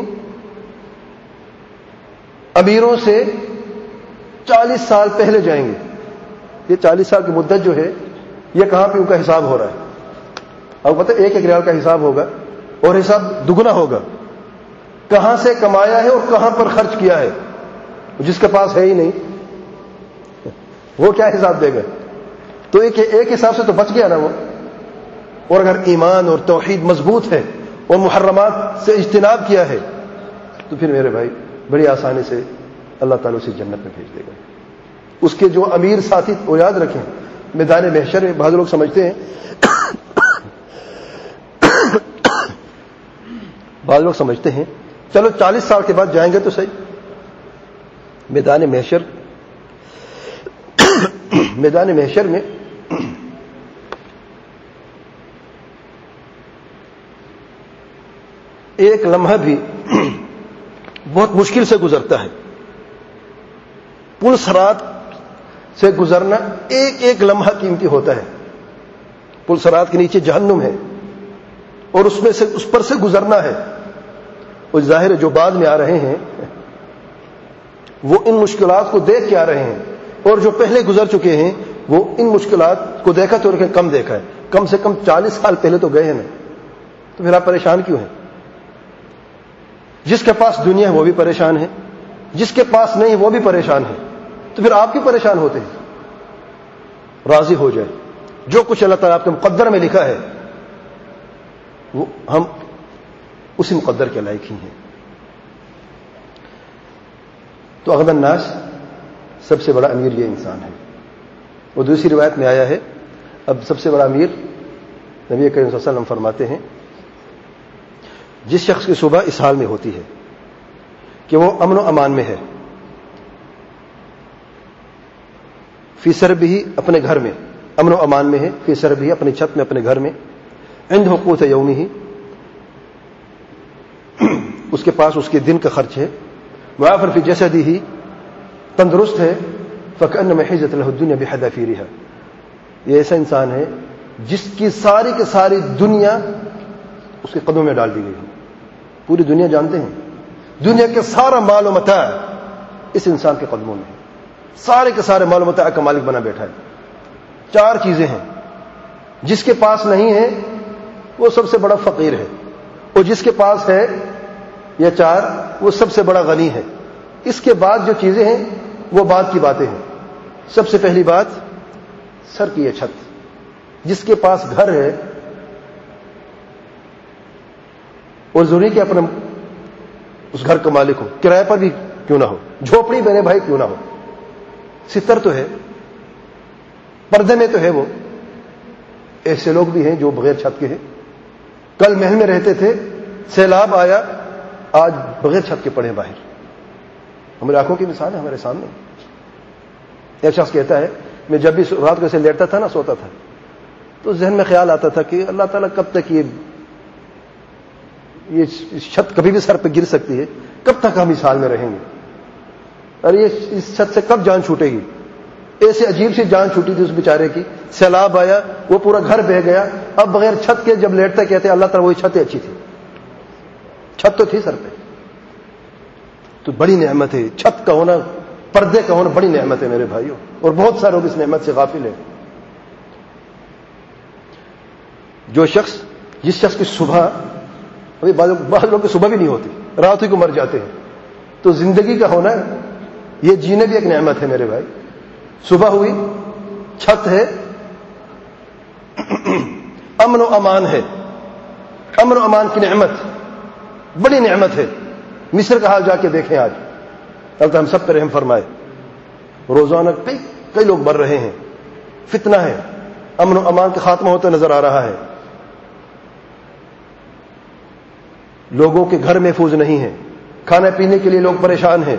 امیروں سے چالیس سال پہلے جائیں گے. یہ چالیس سال کی مدت جو ہے یہ کہاں پہ ان کا حساب ہو رہا ہے؟ آپ کو پتہ ہے ایک ایک ریال کا حساب ہوگا اور حساب دگنا ہوگا. کہاں سے کمایا ہے اور کہاں پر خرچ کیا ہے. جس کے پاس ہے ہی نہیں وہ کیا حساب دے گا؟ تو ایک ایک حساب سے تو بچ گیا نا وہ. اور اگر ایمان اور توحید مضبوط ہے اور محرمات سے اجتناب کیا ہے تو پھر میرے بھائی بڑی آسانی سے اللہ تعالیٰ اسے جنت میں بھیج دے گا. اس کے جو امیر ساتھی وہ یاد رکھیں میدان محشر میں بعض لوگ سمجھتے ہیں بعض لوگ سمجھتے ہیں چلو چالیس سال کے بعد جائیں گے تو صحیح. میدان محشر میدان محشر میں ایک لمحہ بھی بہت مشکل سے گزرتا ہے. پل صراط سے گزرنا ایک ایک لمحہ قیمتی ہوتا ہے. پل صراط کے نیچے جہنم ہے اور اس میں سے اس پر سے گزرنا ہے. وہ ظاہر ہے جو بعد میں آ رہے ہیں وہ ان مشکلات کو دیکھ کے آ رہے ہیں اور جو پہلے گزر چکے ہیں وہ ان مشکلات کو دیکھا تو لیکن کم دیکھا ہے. کم سے کم چالیس سال پہلے تو گئے ہیں نا. تو پھر آپ پریشان کیوں ہیں؟ جس کے پاس دنیا ہے وہ بھی پریشان ہے، جس کے پاس نہیں وہ بھی پریشان ہے. تو پھر آپ کیوں پریشان ہوتے ہیں؟ راضی ہو جائے. جو کچھ اللہ تعالیٰ آپ کے مقدر میں لکھا ہے وہ ہم اسی مقدر کے لائق ہی ہیں. تو اغنى الناس سب سے بڑا امیر یہ انسان ہے. وہ دوسری روایت میں آیا ہے اب سب سے بڑا امیر نبی کریم صلی اللہ علیہ وسلم فرماتے ہیں جس شخص کی صبح اس حال میں ہوتی ہے کہ وہ امن و امان میں ہے، فی سربہ اپنے گھر میں امن و امان میں ہے، فی سربہ اپنی چھت میں اپنے گھر میں، عند قوت یومہ اس کے پاس اس کے دن کا خرچ ہے، معافر فی جسدہ تندرست ہے، فکأنما حیزت لہ الدنیا بحذافیرها یہ ایسا انسان ہے جس کی ساری کی ساری دنیا اس کے قدموں میں ڈال دی گئی ہے. پوری دنیا جانتے ہیں دنیا کے سارا مال و متاع اس انسان کے قدموں میں ہے. سارے کے سارے مال و متاع کا مالک بنا بیٹھا ہے. چار چیزیں ہیں جس کے پاس نہیں ہے وہ سب سے بڑا فقیر ہے اور جس کے پاس ہے یہ چار وہ سب سے بڑا غنی ہے. اس کے بعد جو چیزیں ہیں وہ بعد کی باتیں ہیں. سب سے پہلی بات سر کی یہ چھت. جس کے پاس گھر ہے اور ضروری کہ اپنے اس گھر کا مالک ہو، کرایہ پر بھی کیوں نہ ہو، جھوپڑی بنے بھائی کیوں نہ ہو، ستر تو ہے، پردے میں تو ہے. وہ ایسے لوگ بھی ہیں جو بغیر چھت کے ہیں. کل محل میں رہتے تھے، سیلاب آیا، آج بغیر چھت کے پڑے باہر. ہماری آنکھوں کی مثال ہے ہمارے سامنے. ایک شخص کہتا ہے میں جب بھی رات کو ایسے لیٹتا تھا نا سوتا تھا تو ذہن میں خیال آتا تھا کہ اللہ تعالیٰ کب تک یہ یہ چھت کبھی بھی سر پہ گر سکتی ہے، کب تک ہم اس حال میں رہیں گے، اور یہ اس چھت سے کب جان چھوٹے گی. ایسے عجیب سی جان چھوٹی تھی اس بیچارے کی. سیلاب آیا، وہ پورا گھر بہہ گیا. اب بغیر چھت کے جب لیٹتا کہتے اللہ تعالیٰ وہی چھتیں اچھی تھی. چھت تو تھی سر پہ. تو بڑی نعمت ہے چھت کا ہونا، پردے کا ہونا بڑی نعمت ہے میرے بھائیوں، اور بہت سارے لوگ اس نعمت سے غافل ہیں. جو شخص جس شخص کی صبح ابھی بعض لوگ کی صبح بھی نہیں ہوتی، رات ہی کو مر جاتے ہیں. تو زندگی کا ہونا یہ جینے بھی ایک نعمت ہے میرے بھائی. صبح ہوئی، چھت ہے، امن و امان ہے. امن و امان کی نعمت بڑی نعمت ہے. مصر کا حال جا کے دیکھیں آج. اللہ ہم سب پہ رحم فرمائے. روزانہ کئی کئی لوگ مر رہے ہیں. فتنہ ہے، امن و امان کا خاتمہ ہوتا نظر آ رہا ہے. لوگوں کے گھر محفوظ نہیں ہیں، کھانے پینے کے لیے لوگ پریشان ہیں.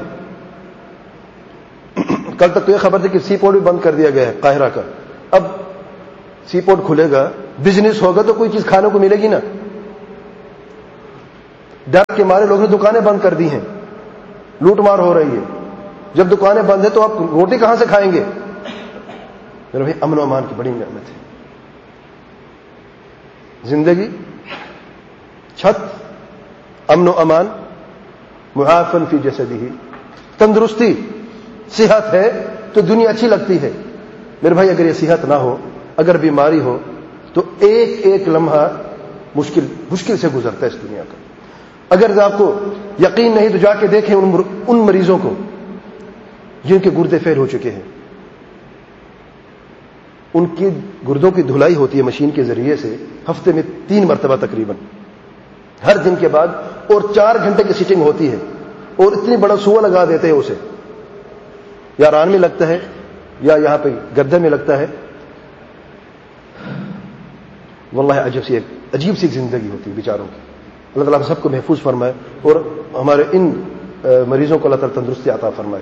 کل تک تو یہ خبر تھی کہ سی پورٹ بھی بند کر دیا گیا ہے قاہرہ کا. اب سی پورٹ کھلے گا، بزنس ہوگا تو کوئی چیز کھانے کو ملے گی نا. ڈر کے مارے لوگوں نے دکانیں بند کر دی ہیں, لوٹ مار ہو رہی ہے. جب دکانیں بند ہیں تو آپ روٹی کہاں سے کھائیں گے؟ میرے بھائی امن و امان کی بڑی نعمت ہے. زندگی, چھت, امن و امان, معافن فی جسدہ, تندرستی, صحت ہے تو دنیا اچھی لگتی ہے. میرے بھائی اگر یہ صحت نہ ہو, اگر بیماری ہو, تو ایک ایک لمحہ مشکل مشکل سے گزرتا ہے اس دنیا کا. اگر آپ کو یقین نہیں تو جا کے دیکھیں ان مریضوں کو جن کے گردے فیل ہو چکے ہیں. ان کی گردوں کی دھلائی ہوتی ہے مشین کے ذریعے سے ہفتے میں تین مرتبہ تقریباً, ہر دن کے بعد, اور چار گھنٹے کی سیٹنگ ہوتی ہے, اور اتنی بڑا سوا لگا دیتے ہیں اسے, یا ران میں لگتا ہے یا یہاں پہ گردن میں لگتا ہے. واللہ عجب سی ایک عجیب سی زندگی ہوتی ہے بیچاروں کی. اللہ تعالیٰ ہم سب کو محفوظ فرمائے اور ہمارے ان مریضوں کو اللہ تعالیٰ تندرستی عطا فرمائے.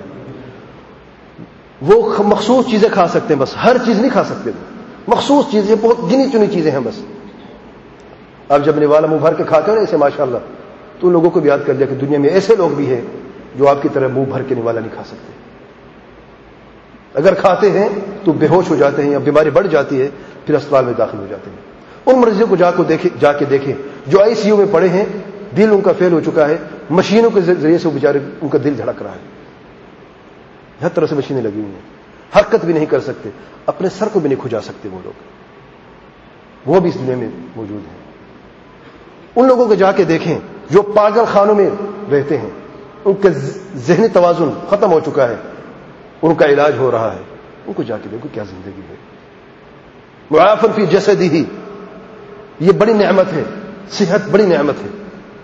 وہ مخصوص چیزیں کھا سکتے ہیں, بس ہر چیز نہیں کھا سکتے, مخصوص چیزیں, بہت گنی چنی چیزیں ہیں بس. آپ جب نوالا منہ بھر کے کھاتے ہو نا ایسے ماشاءاللہ, تو ان لوگوں کو بھی یاد کر دیا کہ دنیا میں ایسے لوگ بھی ہیں جو آپ کی طرح منہ بھر کے نوالا نہیں کھا سکتے. اگر کھاتے ہیں تو بے ہوش ہو جاتے ہیں یا بیماری بڑھ جاتی ہے, پھر اسپتال میں داخل ہو جاتے ہیں. ان مریضوں کو جا کو دیکھیں, جا کے دیکھیں جو آئی سی یو میں پڑے ہیں, دل ان کا فیل ہو چکا ہے, مشینوں کے ذریعے سے وہ بیچارے ان کا دل دھڑک رہا ہے, ہر طرح سے مشینیں لگی ہوئی ہیں, حرکت بھی نہیں کر سکتے, اپنے سر کو بھی نہیں کھجا سکتے وہ لوگ, وہ بھی اس دنیا میں موجود ہیں. ان لوگوں کو جا کے دیکھیں جو پاگل خانوں میں رہتے ہیں, ان کا ذہنی توازن ختم ہو چکا ہے, ان کا علاج ہو رہا ہے. ان کو جا کے دیکھو کیا زندگی ہے. معافن فی جسدہ, یہ بڑی نعمت ہے, صحت بڑی نعمت ہے.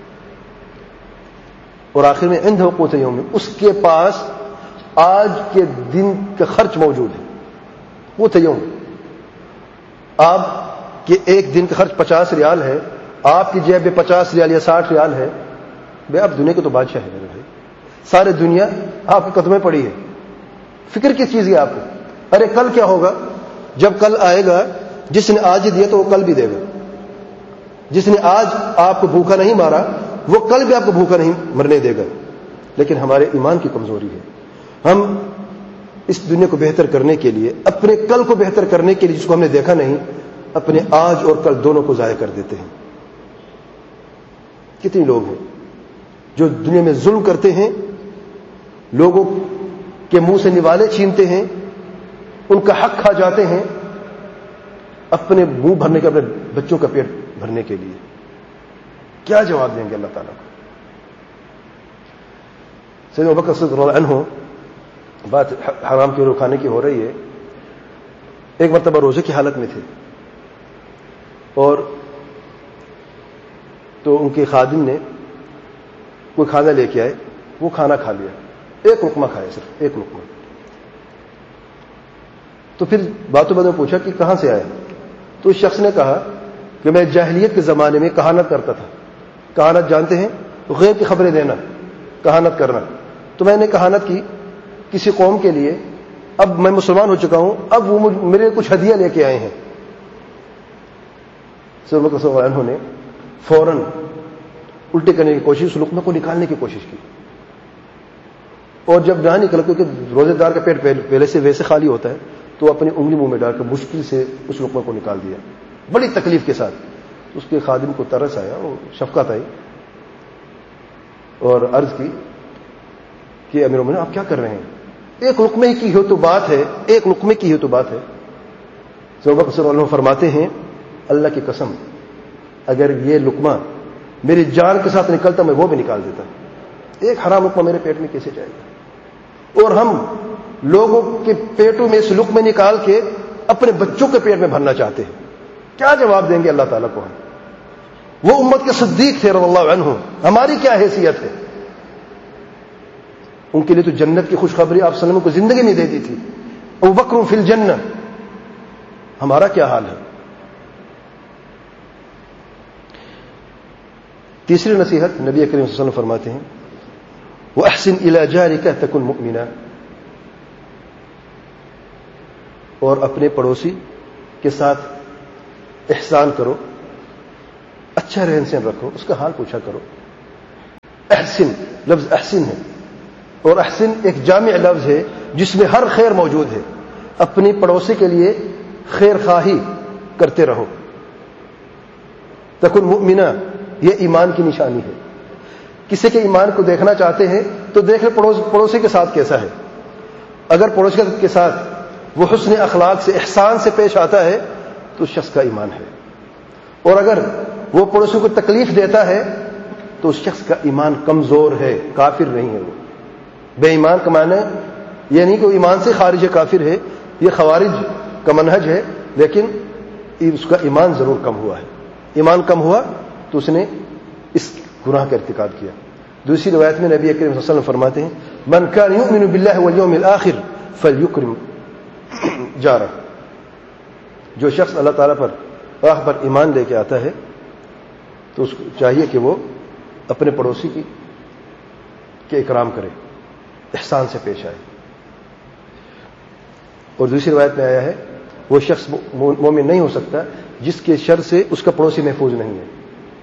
اور آخر میں عنده قوت یوم, اس کے پاس آج کے دن کا خرچ موجود ہے. قوت یوم, آپ کے ایک دن کا خرچ پچاس ریال ہے, آپ کی جیب میں پچاس ریال یا ساٹھ ریال ہے, بے آپ دنیا کے تو بادشاہ ہے میرے بھائی, سارے دنیا آپ کے قدمیں پڑی ہے. فکر کس چیز کی آپ کو؟ ارے کل کیا ہوگا؟ جب کل آئے گا, جس نے آج دیا تو وہ کل بھی دے گا. جس نے آج آپ کو بھوکا نہیں مارا وہ کل بھی آپ کو بھوکا نہیں مرنے دے گا. لیکن ہمارے ایمان کی کمزوری ہے, ہم اس دنیا کو بہتر کرنے کے لیے, اپنے کل کو بہتر کرنے کے لیے جس کو ہم نے دیکھا نہیں, اپنے آج اور کل دونوں کو ضائع کر دیتے ہیں. کتنے لوگ ہیں جو دنیا میں ظلم کرتے ہیں, لوگوں کے منہ سے نوالے چھینتے ہیں, ان کا حق کھا جاتے ہیں اپنے منہ بھرنے کے, اپنے بچوں کا پیٹ بھرنے کے لیے. کیا جواب دیں گے اللہ تعالیٰ کو؟ سیدنا ابوبکر صدیق رضی اللہ عنہ, بات حرام کی اور کھانے کی ہو رہی ہے, ایک مرتبہ روزے کی حالت میں تھے, اور تو ان کے خادم نے کوئی کھانا لے کے آئے, وہ کھانا کھا لیا, ایک لقمہ کھایا, صرف ایک لقمہ. تو پھر باتوں باتوں پوچھا کہ کہاں سے آیا؟ تو اس شخص نے کہا کہ میں جاہلیت کے زمانے میں کہانت کرتا تھا. کہانت جانتے ہیں؟ غیب کی خبریں دینا, کہانت کرنا. تو میں نے کہانت کی کسی قوم کے لیے, اب میں مسلمان ہو چکا ہوں, اب وہ میرے کچھ ہدیہ لے کے آئے ہیں. سر انہوں نے فوراً الٹے کرنے کی کوشش, لقمے کو نکالنے کی کوشش کی, اور جب نہ نکلا, کیونکہ روزے دار کا پیٹ پہلے سے ویسے خالی ہوتا ہے, تو اپنی انگلی منہ میں ڈال کر مشکل سے اس لقمے کو نکال دیا, بڑی تکلیف کے ساتھ. اس کے خادم کو ترس آیا اور شفقت آئی, اور عرض کی کہ امیر المومنین آپ کیا کر رہے ہیں؟ ایک لقمے کی ہو تو بات ہے, ایک لقمے کی ہو تو بات ہے. ابوبکر صلی اللہ علیہ وسلم فرماتے ہیں, اللہ کی قسم اگر یہ لقمہ میری جان کے ساتھ نکلتا میں وہ بھی نکال دیتا. ایک حرام لقمہ میرے پیٹ میں کیسے جائے گا؟ اور ہم لوگوں کے پیٹوں میں اس لقمے نکال کے اپنے بچوں کے پیٹ میں بھرنا چاہتے ہیں. کیا جواب دیں گے اللہ تعالیٰ کو ہم؟ وہ امت کے صدیق تھے رضی اللہ عنہ, ہماری کیا حیثیت ہے؟ ان کے لیے تو جنت کی خوشخبری آپ صلی اللہ علیہ وسلم کو زندگی میں دے دی تھی, ابوبکر فی الجنہ. ہمارا کیا حال ہے؟ تیسری نصیحت نبی کریم صلی اللہ علیہ وسلم فرماتے ہیں, وَأَحْسِنْ إِلَى جَارِكَ تَكُنْ مُؤْمِنًا, اور اپنے پڑوسی کے ساتھ احسان کرو, اچھا رہن سہن رکھو, اس کا حال پوچھا کرو. احسن لفظ احسن ہے، اور احسن ایک جامع لفظ ہے جس میں ہر خیر موجود ہے. اپنی پڑوسی کے لیے خیر خواہی کرتے رہو. تکن مؤمنہ، یہ ایمان کی نشانی ہے. کسی کے ایمان کو دیکھنا چاہتے ہیں تو دیکھ لیں پڑوس پڑوسی کے ساتھ کیسا ہے. اگر پڑوسی کے ساتھ وہ حسن اخلاق سے احسان سے پیش آتا ہے تو اس شخص کا ایمان ہے. اور اگر وہ پڑوسی کو تکلیف دیتا ہے تو اس شخص کا ایمان کمزور ہے، کافر نہیں ہے. وہ بے ایمان کا معنی یہ نہیں کہ وہ ایمان سے خارج ہے، کافر ہے. یہ خوارج کا منہج ہے، لیکن اس کا ایمان ضرور کم ہوا ہے. ایمان کم ہوا تو اس نے اس گناہ کا ارتکاب کیا. دوسری روایت میں نبی کریم صلی اللہ علیہ وسلم فرماتے ہیں من کان یؤمن باللہ والیوم الآخر فلیکرم جارہ. جو شخص اللہ تعالیٰ پر آخر پر ایمان لے کے آتا ہے تو اس کو چاہیے کہ وہ اپنے پڑوسی کی کے اکرام کرے، احسان سے پیش آئے. اور دوسری روایت میں آیا ہے وہ شخص مومن نہیں ہو سکتا جس کے شر سے اس کا پڑوسی محفوظ نہیں ہے.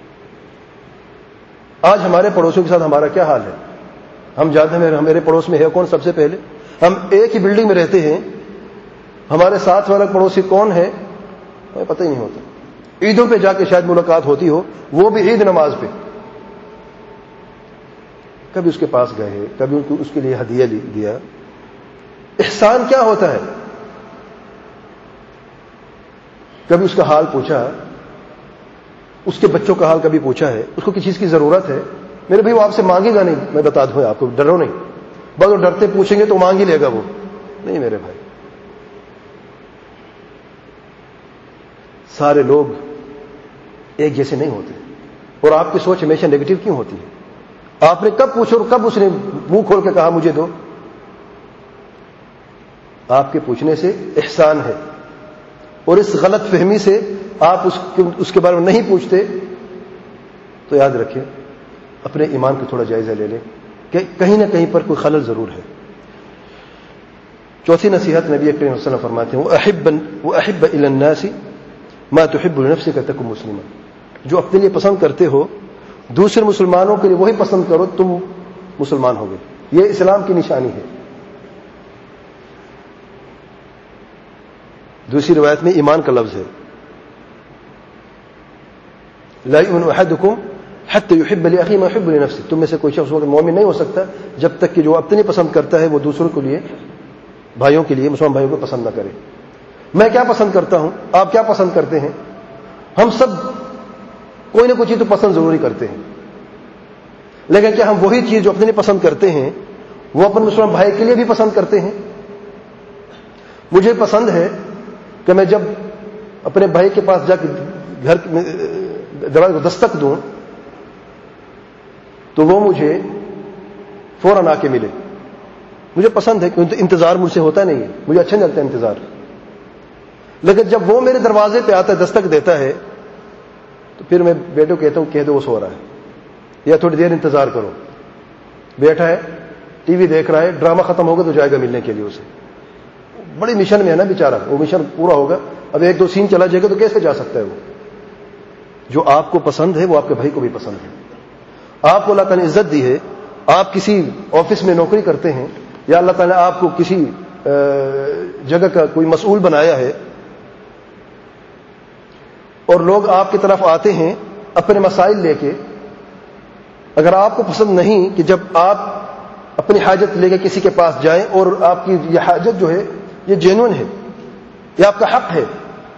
آج ہمارے پڑوسیوں کے ساتھ ہمارا کیا حال ہے؟ ہم جانتے ہیں ہمارے پڑوس میں ہے کون سب سے پہلے؟ ہم ایک ہی بلڈنگ میں رہتے ہیں، ہمارے ساتھ والا پڑوسی کون ہے ہمیں پتہ ہی نہیں ہوتا. عیدوں پہ جا کے شاید ملاقات ہوتی ہو، وہ بھی عید نماز پہ. کبھی اس کے پاس گئے، کبھی اس کے لیے ہدیہ دیا. احسان کیا ہوتا ہے؟ کبھی اس کا حال پوچھا، اس کے بچوں کا حال کبھی پوچھا ہے؟ اس کو کسی چیز کی ضرورت ہے؟ میرے بھائی وہ آپ سے مانگے گا نہیں، میں بتا دوں آپ کو، ڈرو نہیں. بس وہ ڈرتے پوچھیں گے تو مانگ ہی لے گا وہ. نہیں میرے بھائی، سارے لوگ ایک جیسے نہیں ہوتے. اور آپ کی سوچ ہمیشہ نیگیٹو کیوں ہوتی ہے؟ آپ نے کب پوچھا اور کب اس نے منہ کھول کے کہا مجھے دو؟ آپ کے پوچھنے سے احسان ہے، اور اس غلط فہمی سے آپ اس اس کے بارے میں نہیں پوچھتے تو یاد رکھیں اپنے ایمان کو تھوڑا جائزہ لے لیں کہ کہیں نہ کہیں پر کوئی خلل ضرور ہے. چوتھی نصیحت نبی کریم صلی اللہ علیہ وسلم فرماتے ہیں وَأَحِبَّ وَأَحِبَّ إِلَى النَّاسِ مَا تُحِبُّ لِنَفْسِكَ تَكُن مُسْلِمًا. جو اپنے لیے پسند کرتے ہو دوسرے مسلمانوں کے لیے وہی پسند کرو، تم مسلمان ہو گئے. یہ اسلام کی نشانی ہے. دوسری روایت میں ایمان کا لفظ ہے لا يؤمن احدكم حتى يحب لاخيه ما يحب لنفسه. تم میں سے کوئی شخص مومن نہیں ہو سکتا جب تک کہ جو اپنے پسند کرتا ہے وہ دوسروں کے لیے، بھائیوں کے لیے، مسلمان بھائیوں کو پسند نہ کرے. میں کیا پسند کرتا ہوں، آپ کیا پسند کرتے ہیں؟ ہم سب کوئی نہ کوئی چیز تو پسند ضروری کرتے ہیں، لیکن کیا ہم وہی چیز جو اپنے لیے پسند کرتے ہیں وہ اپنے مسلمان بھائی کے لیے بھی پسند کرتے ہیں؟ مجھے پسند ہے کہ میں جب اپنے بھائی کے پاس جا کے گھر دروازے کو دستک دوں تو وہ مجھے فوراً آ کے ملے. مجھے پسند ہے کیونکہ انتظار مجھ سے ہوتا نہیں ہے، مجھے اچھا نہیں لگتا انتظار. لیکن جب وہ میرے دروازے پہ آتا ہے، دستک دیتا ہے، تو پھر میں بیٹے کو کہتا ہوں کہہ دو وہ سو رہا ہے، یا تھوڑی دیر انتظار کرو. بیٹھا ہے ٹی وی دیکھ رہا ہے، ڈرامہ ختم ہوگا تو جائے گا ملنے کے لیے. اسے بڑی مشن میں ہے نا بیچارہ، وہ مشن پورا ہوگا، اب ایک دو سین چلا جائے گا تو کیسے جا سکتا ہے وہ؟ جو آپ کو پسند ہے وہ آپ کے بھائی کو بھی پسند ہے. آپ کو اللہ تعالیٰ نے عزت دی ہے، آپ کسی آفس میں نوکری کرتے ہیں یا اللہ تعالیٰ نے آپ کو کسی جگہ کا کوئی مسئول بنایا ہے، اور لوگ آپ کی طرف آتے ہیں اپنے مسائل لے کے. اگر آپ کو پسند نہیں کہ جب آپ اپنی حاجت لے کے کسی کے پاس جائیں اور آپ کی یہ حاجت جو ہے یہ جینون ہے، یہ آپ کا حق ہے،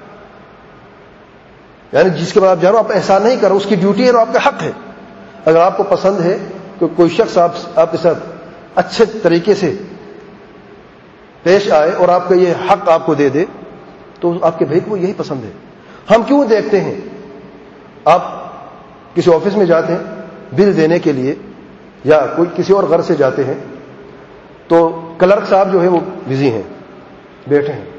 یعنی جس کے بعد آپ جا رہے ہو آپ احسان نہیں کر رہے، اس کی ڈیوٹی ہے اور آپ کا حق ہے. اگر آپ کو پسند ہے کہ کوئی شخص آپ آپ کے ساتھ اچھے طریقے سے پیش آئے اور آپ کا یہ حق آپ کو دے دے تو آپ کے بھائی کو یہی پسند ہے. ہم کیوں دیکھتے ہیں، آپ کسی آفس میں جاتے ہیں بل دینے کے لیے یا کوئی کسی اور غرض سے جاتے ہیں تو کلرک صاحب جو ہے وہ بزی ہیں، بیٹھے ہیں،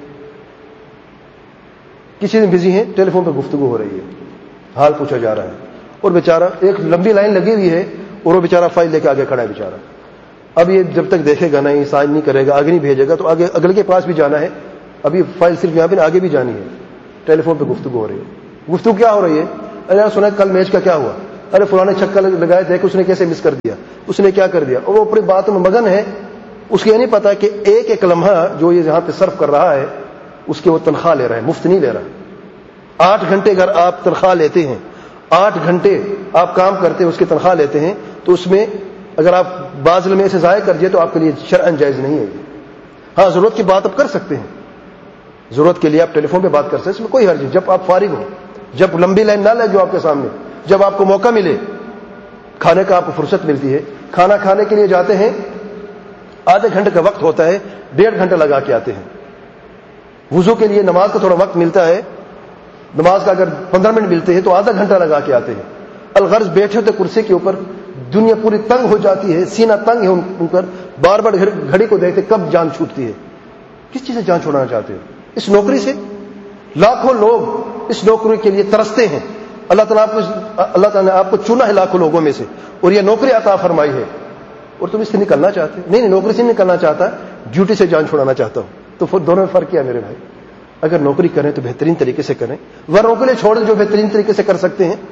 کسی دن بزی ہیں، ٹیلی فون پہ گفتگو ہو رہی ہے، حال پوچھا جا رہا ہے، اور بیچارہ ایک لمبی لائن لگی ہوئی ہے اور وہ بیچارہ فائل لے کے آگے کھڑا ہے بیچارہ. اب یہ جب تک دیکھے گا نہیں، سائن نہیں کرے گا، آگے نہیں بھیجے گا تو آگے اگلے کے پاس بھی جانا ہے. ابھی فائل صرف یہاں پہ آگے بھی جانی ہے. ٹیلی فون پہ گفتگو ہو رہی ہے. گفتگو کیا ہو رہی ہے؟ ارے سنا کل میچ کا کیا ہوا؟ ارے فلاں نے چھکا لگایا دیکھ اس نے کیسے مس کر دیا, اس نے کیا کر دیا, اور وہ اپنی بات میں مگن ہے. اس کو یہ نہیں پتا کہ ایک ایک لمحہ جو یہ یہاں پہ صرف کر رہا ہے اس کی وہ تنخواہ لے رہا ہے, مفت نہیں لے رہا. آٹھ گھنٹے اگر آپ تنخواہ لیتے ہیں, آٹھ گھنٹے آپ کام کرتے ہیں اس کی تنخواہ لیتے ہیں, تو اس میں اگر آپ بعض لمحے سے ضائع کر دیے تو آپ کے لیے شرعاً جائز نہیں ہے. ہاں ضرورت کی بات آپ کر سکتے ہیں, ضرورت کے لیے آپ ٹیلی فون پہ بات کر سکتے ہیں, اس میں کوئی حرج نہیں. جب آپ فارغ ہو, جب لمبی لائن نہ لے جو آپ کے سامنے, جب آپ کو موقع ملے, کھانے کا آپ کو فرصت ملتی ہے, کھانا کھانے کے لیے جاتے ہیں, آدھے گھنٹے کا وقت ہوتا ہے, ڈیڑھ گھنٹہ لگا کے آتے ہیں. وضو کے لیے نماز کا تھوڑا وقت ملتا ہے, نماز کا اگر پندرہ منٹ ملتے ہیں تو آدھا گھنٹہ لگا کے آتے ہیں. الغرض بیٹھے ہوتے کرسی کے اوپر, دنیا پوری تنگ ہو جاتی ہے, سینہ تنگ ہے ان پر, بار بار گھڑی کو دیکھتے کب جان چھوٹتی ہے. کس چیز سے جان چھوڑانا چاہتے ہیں؟ اس نوکری سے. لاکھوں لوگ اس نوکری کے لیے ترستے ہیں. اللہ تعالیٰ آپ کو اللہ تعالیٰ نے آپ کو چنا ہے لاکھوں لوگوں میں سے, اور یہ نوکری عطا فرمائی ہے, اور تم اس سے نکلنا چاہتے ہو. نہیں نہیں, نوکری سے نکلنا چاہتا, ڈیوٹی سے جان چھوڑانا چاہتا ہوں. تو پھر دونوں میں فرق کیا میرے بھائی؟ اگر نوکری کریں تو بہترین طریقے سے کریں, ورنہ کے لیے چھوڑ جو بہترین طریقے سے کر سکتے ہیں.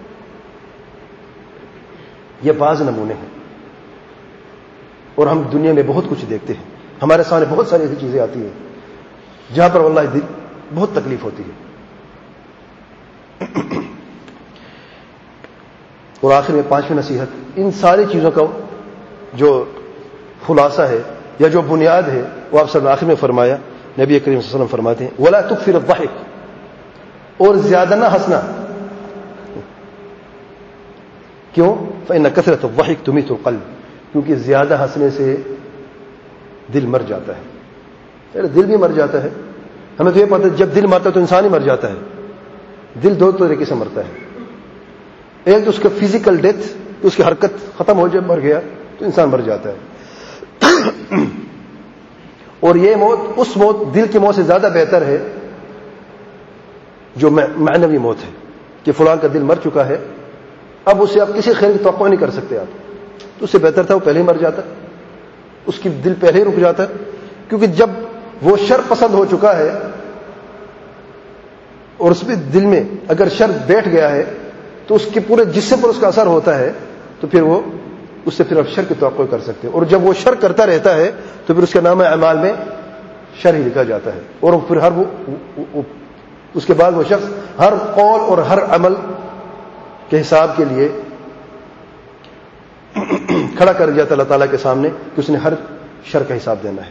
یہ بعض نمونے ہیں, اور ہم دنیا میں بہت کچھ دیکھتے ہیں. ہمارے سامنے بہت ساری ایسی چیزیں آتی ہیں جہاں پر واللہ دل بہت تکلیف ہوتی ہے. اور آخر میں پانچویں نصیحت, ان ساری چیزوں کا جو خلاصہ ہے یا جو بنیاد ہے وہ آپ سب نے آخر میں فرمایا. نبی کریم صلی اللہ علیہ وسلم فرماتے ہیں ولا تکثر الضحک, اور زیادہ نہ ہنسنا. کیوں؟ فإن کثرة الضحک تمیت القلب, کیونکہ زیادہ ہنسنے سے دل مر جاتا ہے. دل بھی مر جاتا ہے. ہمیں تو یہ پتہ ہے جب دل مرتا ہے تو انسان ہی مر جاتا ہے. دل دو طریقے سے مرتا ہے, ایک تو اس کا فزیکل ڈیتھ, تو اس کی حرکت ختم ہو جائے, مر گیا تو انسان مر جاتا ہے. اور یہ موت, اس موت دل کی موت سے زیادہ بہتر ہے جو معنوی موت ہے, کہ فلاں کا دل مر چکا ہے, اب اسے آپ کسی خیر کی توقع نہیں کر سکتے آپ, تو اس سے بہتر تھا وہ پہلے ہی مر جاتا, اس کی دل پہلے ہی رک جاتا. کیونکہ جب وہ شر پسند ہو چکا ہے اور اس میں دل میں اگر شر بیٹھ گیا ہے تو اس کے پورے جسم پر اس کا اثر ہوتا ہے, تو پھر وہ اس سے پھر آپ شر کی توقع کر سکتے ہیں. اور جب وہ شر کرتا رہتا ہے تو پھر اس کا نام اعمال میں شر ہی لکھا جاتا ہے, اور پھر ہر وہ, وہ اس کے بعد وہ شخص ہر قول اور ہر عمل کے حساب کے لیے کھڑا کر جاتا اللہ تعالیٰ کے سامنے کہ اس نے ہر شر کا حساب دینا ہے.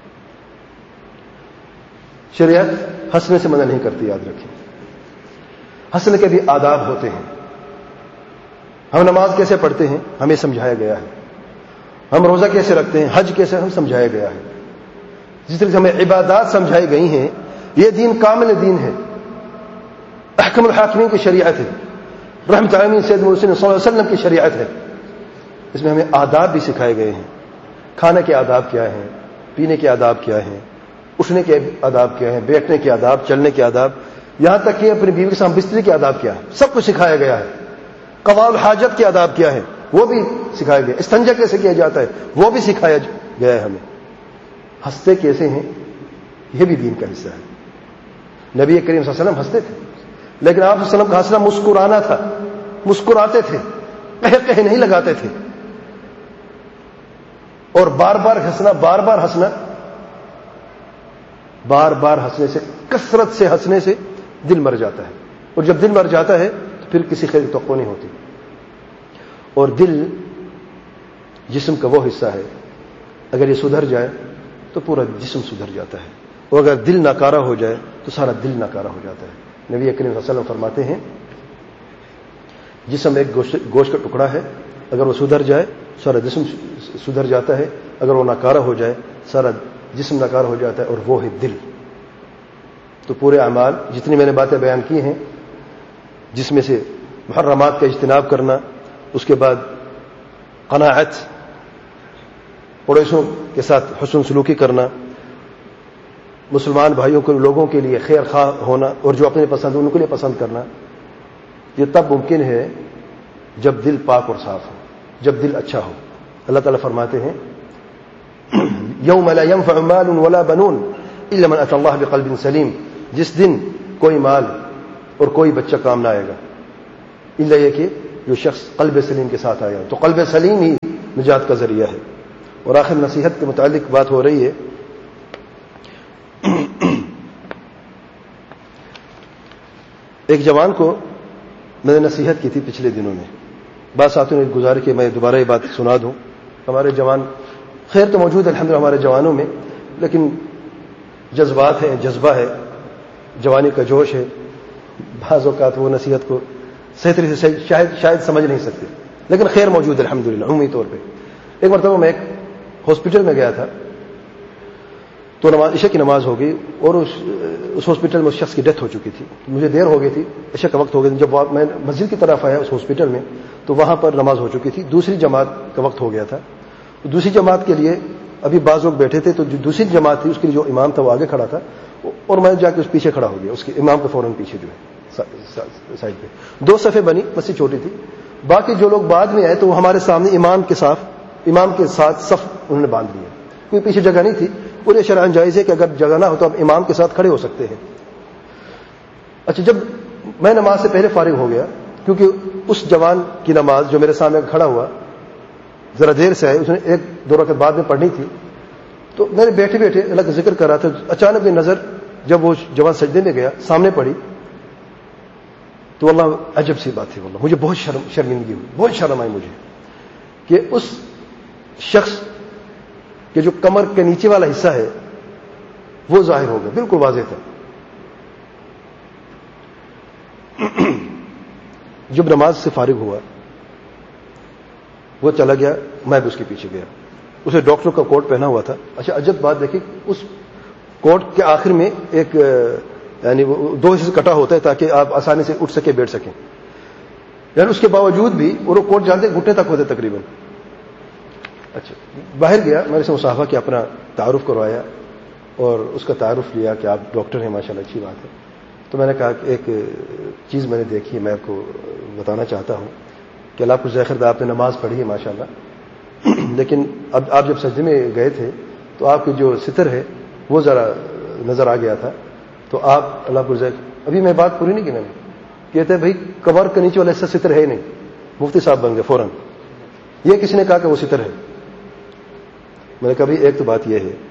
شریعت ہنسنے سے منع نہیں کرتی, یاد رکھیں. ہنسنے کے بھی آداب ہوتے ہیں. ہم نماز کیسے پڑھتے ہیں ہمیں سمجھایا گیا ہے, ہم روزہ کیسے رکھتے ہیں, حج کیسے, ہم سمجھایا گیا ہے. جس طرح سے ہمیں عبادات سمجھائی گئی ہیں, یہ دین کامل دین ہے, احکم الحاکمین کی شریعت ہے, رحمت عالمین سید محمد صلی اللہ علیہ وسلم کی شریعت ہے. اس میں ہمیں آداب بھی سکھائے گئے ہیں. کھانے کے آداب کیا ہیں, پینے کے آداب کیا ہیں, اٹھنے کے آداب کیا ہیں, بیٹھنے کے آداب, چلنے کے آداب, یہاں تک کہ اپنی بیوی کے ساتھ بستری کے آداب کیا ہے, سب کچھ سکھایا گیا ہے. قضاء الحاجت کے آداب کیا ہے وہ بھی سکھایا گیا, استنجا کیسے کیا جاتا ہے وہ بھی سکھایا گیا ہے ہمیں. ہنستے کیسے ہیں یہ بھی دین کا حصہ ہے. نبی کریم صلی اللہ علیہ وسلم ہنستے تھے, لیکن آپ صلی اللہ علیہ وسلم کا ہنسنا مسکرانا تھا, مسکراتے تھے, کہہ کہہ نہیں لگاتے تھے. اور بار بار ہنسنا, بار بار ہنسنا, بار بار ہنسنے سے, کثرت سے ہنسنے سے دل مر جاتا ہے, اور جب دل مر جاتا ہے تو پھر کسی خیر کی توقع نہیں ہوتی. اور دل جسم کا وہ حصہ ہے, اگر یہ سدھر جائے تو پورا جسم سدھر جاتا ہے, اور اگر دل ناکارہ ہو جائے تو سارا دل ناکارہ ہو جاتا ہے. نبی کریم صلی اللہ علیہ وسلم فرماتے ہیں جسم ایک گوشت, گوشت کا ٹکڑا ہے, اگر وہ سدھر جائے سارا جسم سدھر جاتا ہے, اگر وہ ناکارہ ہو جائے سارا جسم ناکارہ ہو جاتا ہے, اور وہ ہے دل. تو پورے اعمال جتنی میں نے باتیں بیان کی ہیں, جس میں سے محرمات کا اجتناب کرنا, اس کے بعد قناعت, پڑوسیوں کے ساتھ حسن سلوکی کرنا, مسلمان بھائیوں کو لوگوں کے لیے خیر خواہ ہونا, اور جو اپنے پسند ان کے لیے پسند کرنا, یہ تب ممکن ہے جب دل پاک اور صاف ہو, جب دل اچھا ہو. اللہ تعالیٰ فرماتے ہیں یوم لا ينفع مال ولا بنون الا من اتى الله بقلب سلیم, جس دن کوئی مال اور کوئی بچہ کام نہ آئے گا الا یہ کہ جو شخص قلب سلیم کے ساتھ آیا. تو قلب سلیم ہی نجات کا ذریعہ ہے. اور آخر نصیحت کے متعلق بات ہو رہی ہے. ایک جوان کو میں نے نصیحت کی تھی پچھلے دنوں میں. بعض ساتھیوں نے گزارش کہ میں دوبارہ یہ بات سنا دوں. ہمارے جوان خیر تو موجود ہے الحمدللہ ہمارے جوانوں میں، لیکن جذبات ہیں، جذبہ ہے، جوانی کا جوش ہے. بعض اوقات وہ نصیحت کو صحیح طریقے سے شاید شاید سمجھ نہیں سکتے، لیکن خیر موجود ہے الحمدللہ عمومی طور پہ. ایک مرتبہ میں ایک ہاسپٹل میں گیا تھا، تو نماز عشاء کی نماز ہو گئی اور اس اس ہاسپٹل میں اس شخص کی ڈیتھ ہو چکی تھی. مجھے دیر ہو گئی تھی، عشاء کا وقت ہو گیا. جب میں مسجد کی طرف آیا اس ہاسپٹل میں تو وہاں پر نماز ہو چکی تھی. دوسری جماعت کا وقت ہو گیا تھا. دوسری جماعت کے لیے ابھی بعض لوگ بیٹھے تھے، تو جو دوسری جماعت تھی اس کے لیے جو امام تھا وہ آگے کھڑا تھا اور میں جا کے اس پیچھے کھڑا ہو گیا، اس کے امام کے فوراً پیچھے جو ہے سائڈ پہ. دو صفیں بنی، مسجد چھوٹی تھی. باقی جو لوگ بعد میں آئے تو وہ ہمارے سامنے امام کے ساتھ امام کے ساتھ صف انہوں نے باندھ لیا. کوئی پیچھے جگہ نہیں تھی. اور یہ شرعاً جائز ہے کہ اگر جگہ نہ ہو تو آپ امام کے ساتھ کھڑے ہو سکتے ہیں. اچھا، جب میں نماز سے پہلے فارغ ہو گیا، کیونکہ اس جوان کی نماز جو میرے سامنے کھڑا ہوا ذرا دیر سے آئے، اس نے ایک دو رکعت بعد میں پڑھنی تھی، تو میں نے بیٹھے بیٹھے اللہ کا ذکر کر رہا تھا. اچانک میری نظر جب وہ جوان سجدے میں گیا سامنے پڑھی، تو اللہ عجب سی بات تھی. واللہ مجھے بہت شرم شرمندگی ہوئی، بہت شرم آئی مجھے کہ اس شخص کہ جو کمر کے نیچے والا حصہ ہے وہ ظاہر ہو گیا، بالکل واضح تھا. جب نماز سے فارغ ہوا وہ چلا گیا، میں بھی اس کے پیچھے گیا. اسے ڈاکٹر کا کوٹ پہنا ہوا تھا. اچھا عجب بات دیکھیں، اس کوٹ کے آخر میں ایک یعنی وہ دو حصے کٹا ہوتا ہے تاکہ آپ آسانی سے اٹھ سکے بیٹھ سکیں. یعنی اس کے باوجود بھی اور وہ کوٹ جانتے گھٹنے تک ہوتے تقریباً. اچھا باہر گیا، میں نے اسے مصافحہ کیا، اپنا تعارف کروایا اور اس کا تعارف لیا کہ آپ ڈاکٹر ہیں، ماشاءاللہ اچھی بات ہے. تو میں نے کہا کہ ایک چیز میں نے دیکھی ہے، میں آپ کو بتانا چاہتا ہوں کہ اللہ کو ذکر دے، آپ نے نماز پڑھی ہے ماشاءاللہ، لیکن اب آپ جب سجدے میں گئے تھے تو آپ کی جو ستر ہے وہ ذرا نظر آ گیا تھا. تو آپ اللہ کو ذکر، ابھی میں بات پوری نہیں کی میں نے، کہتے ہیں بھائی کمر کے نیچے والا حصہ ستر ہے ہی نہیں. مفتی صاحب بن گئے فوراً. یہ کسی نے کہا کہ وہ ستر ہے. میں نے کہا بھائی ایک تو بات یہ ہے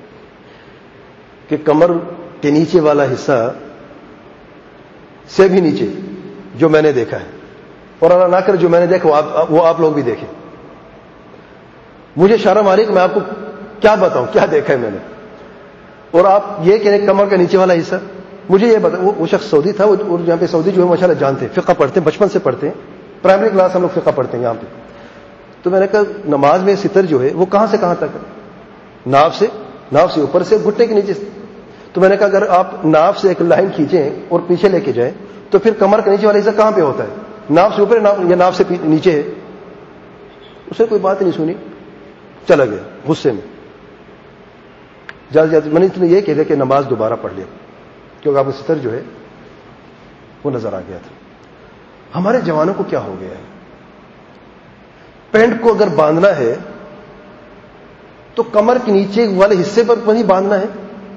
کہ کمر کے نیچے والا حصہ سے بھی نیچے جو میں نے دیکھا ہے، اور اللہ نہ کرے جو میں نے دیکھا وہ آپ, وہ آپ لوگ بھی دیکھیں. مجھے شرم آ رہی کہ میں آپ کو کیا بتاؤں کیا دیکھا ہے میں نے، اور آپ یہ کہ کمر کا نیچے والا حصہ. مجھے یہ بتا، وہ شخص سعودی تھا، اور یہاں پہ سعودی جو ہے ماشاءاللہ جانتے ہیں، فقہ پڑھتے ہیں، بچپن سے پڑھتے ہیں، پرائمری کلاس ہم لوگ فقہ پڑھتے ہیں یہاں پہ. تو میں نے کہا نماز میں ستر جو ہے وہ کہاں سے کہاں تک ہے؟ ناف سے ناف سے اوپر سے گھٹنے کے نیچے سے. تو میں نے کہا اگر آپ ناف سے ایک لائن کھینچیں اور پیچھے لے کے جائیں تو پھر کمر کے نیچے والا حصہ کہاں پہ ہوتا ہے؟ ناف سے اوپر یا ناف سے نیچے ہے؟ اس نے کوئی بات نہیں سنی، چلا گیا غصے میں. زیادہ زیادہ میں نے یہ کہہ دیا کہ نماز دوبارہ پڑھ لیا، کیونکہ آپ کا ستر جو ہے وہ نظر آ گیا تھا. ہمارے جوانوں کو کیا ہو گیا ہے؟ پینٹ کو اگر باندھنا ہے تو کمر کے نیچے والے حصے پر وہیں باندھنا ہے.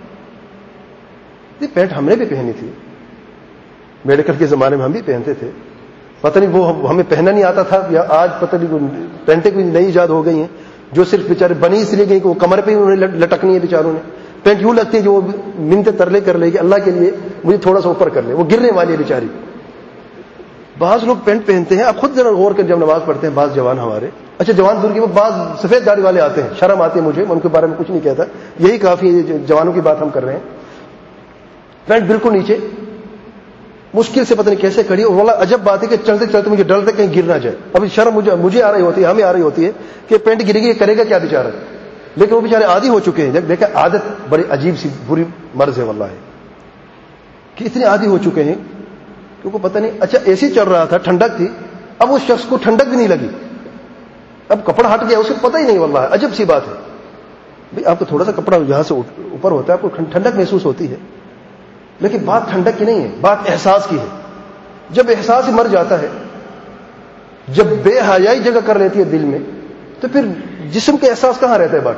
یہ پینٹ ہم نے بھی پہنی تھی، میڈیکل کے زمانے میں ہم بھی پہنتے تھے. پتہ نہیں وہ ہمیں پہننا نہیں آتا تھا یا آج پتہ نہیں پینٹیں کوئی نئی ایجاد ہو گئی ہیں جو صرف بیچارے بنی اس لیے گئی کہ وہ کمر پہ ہی انہوں نے لٹکنی ہے. بیچاروں نے پینٹ یوں لگتی ہے جو منتے ترلے کر لے کہ اللہ کے لیے مجھے تھوڑا سا اوپر کر لے، وہ گرنے والی ہے بیچاری. بعض لوگ پینٹ پہنتے ہیں، آپ خود ذرا غور کر جب نماز پڑھتے ہیں بعض جوان ہمارے، اچھا جوان دور کی وہ بعض سفید داڑھی والے آتے ہیں، شرم آتی ہے مجھے، میں ان کے بارے میں کچھ نہیں کہتا، یہی کافی ہے، جوانوں کی بات ہم کر رہے ہیں. پینٹ بالکل نیچے مشکل سے پتہ نہیں کیسے کھڑی، اور واللہ عجب بات ہے کہ چلتے چلتے مجھے ڈر تھا کہیں گر نہ جائے. ابھی شرم مجھے مجھے آ رہی ہوتی ہے، ہمیں آ رہی ہوتی ہے کہ پینٹ گرے گی کرے گا کیا بیچارہ، لیکن وہ بیچارے عادی ہو چکے ہیں. جب دیکھا عادت بڑی عجیب سی بری مرض ہے واللہ ہے کہ اتنے عادی ہو چکے ہیں کیونکہ پتہ نہیں. اچھا اے سی چل رہا تھا، ٹھنڈک تھی، اب اس شخص کو ٹھنڈک بھی نہیں لگی، اب کپڑا ہٹ گیا، اسے پتہ ہی نہیں. واللہ عجب سی بات ہے بھائی، آپ کو تھوڑا سا کپڑا یہاں سے اوپر ہوتا ہے، آپ کو ٹھنڈک محسوس ہوتی ہے، لیکن بات ٹھنڈک کی نہیں ہے، بات احساس کی ہے. جب احساس ہی مر جاتا ہے، جب بے حیائی جگہ کر لیتی ہے دل میں، تو پھر جسم کے احساس کہاں رہتا ہے باقی.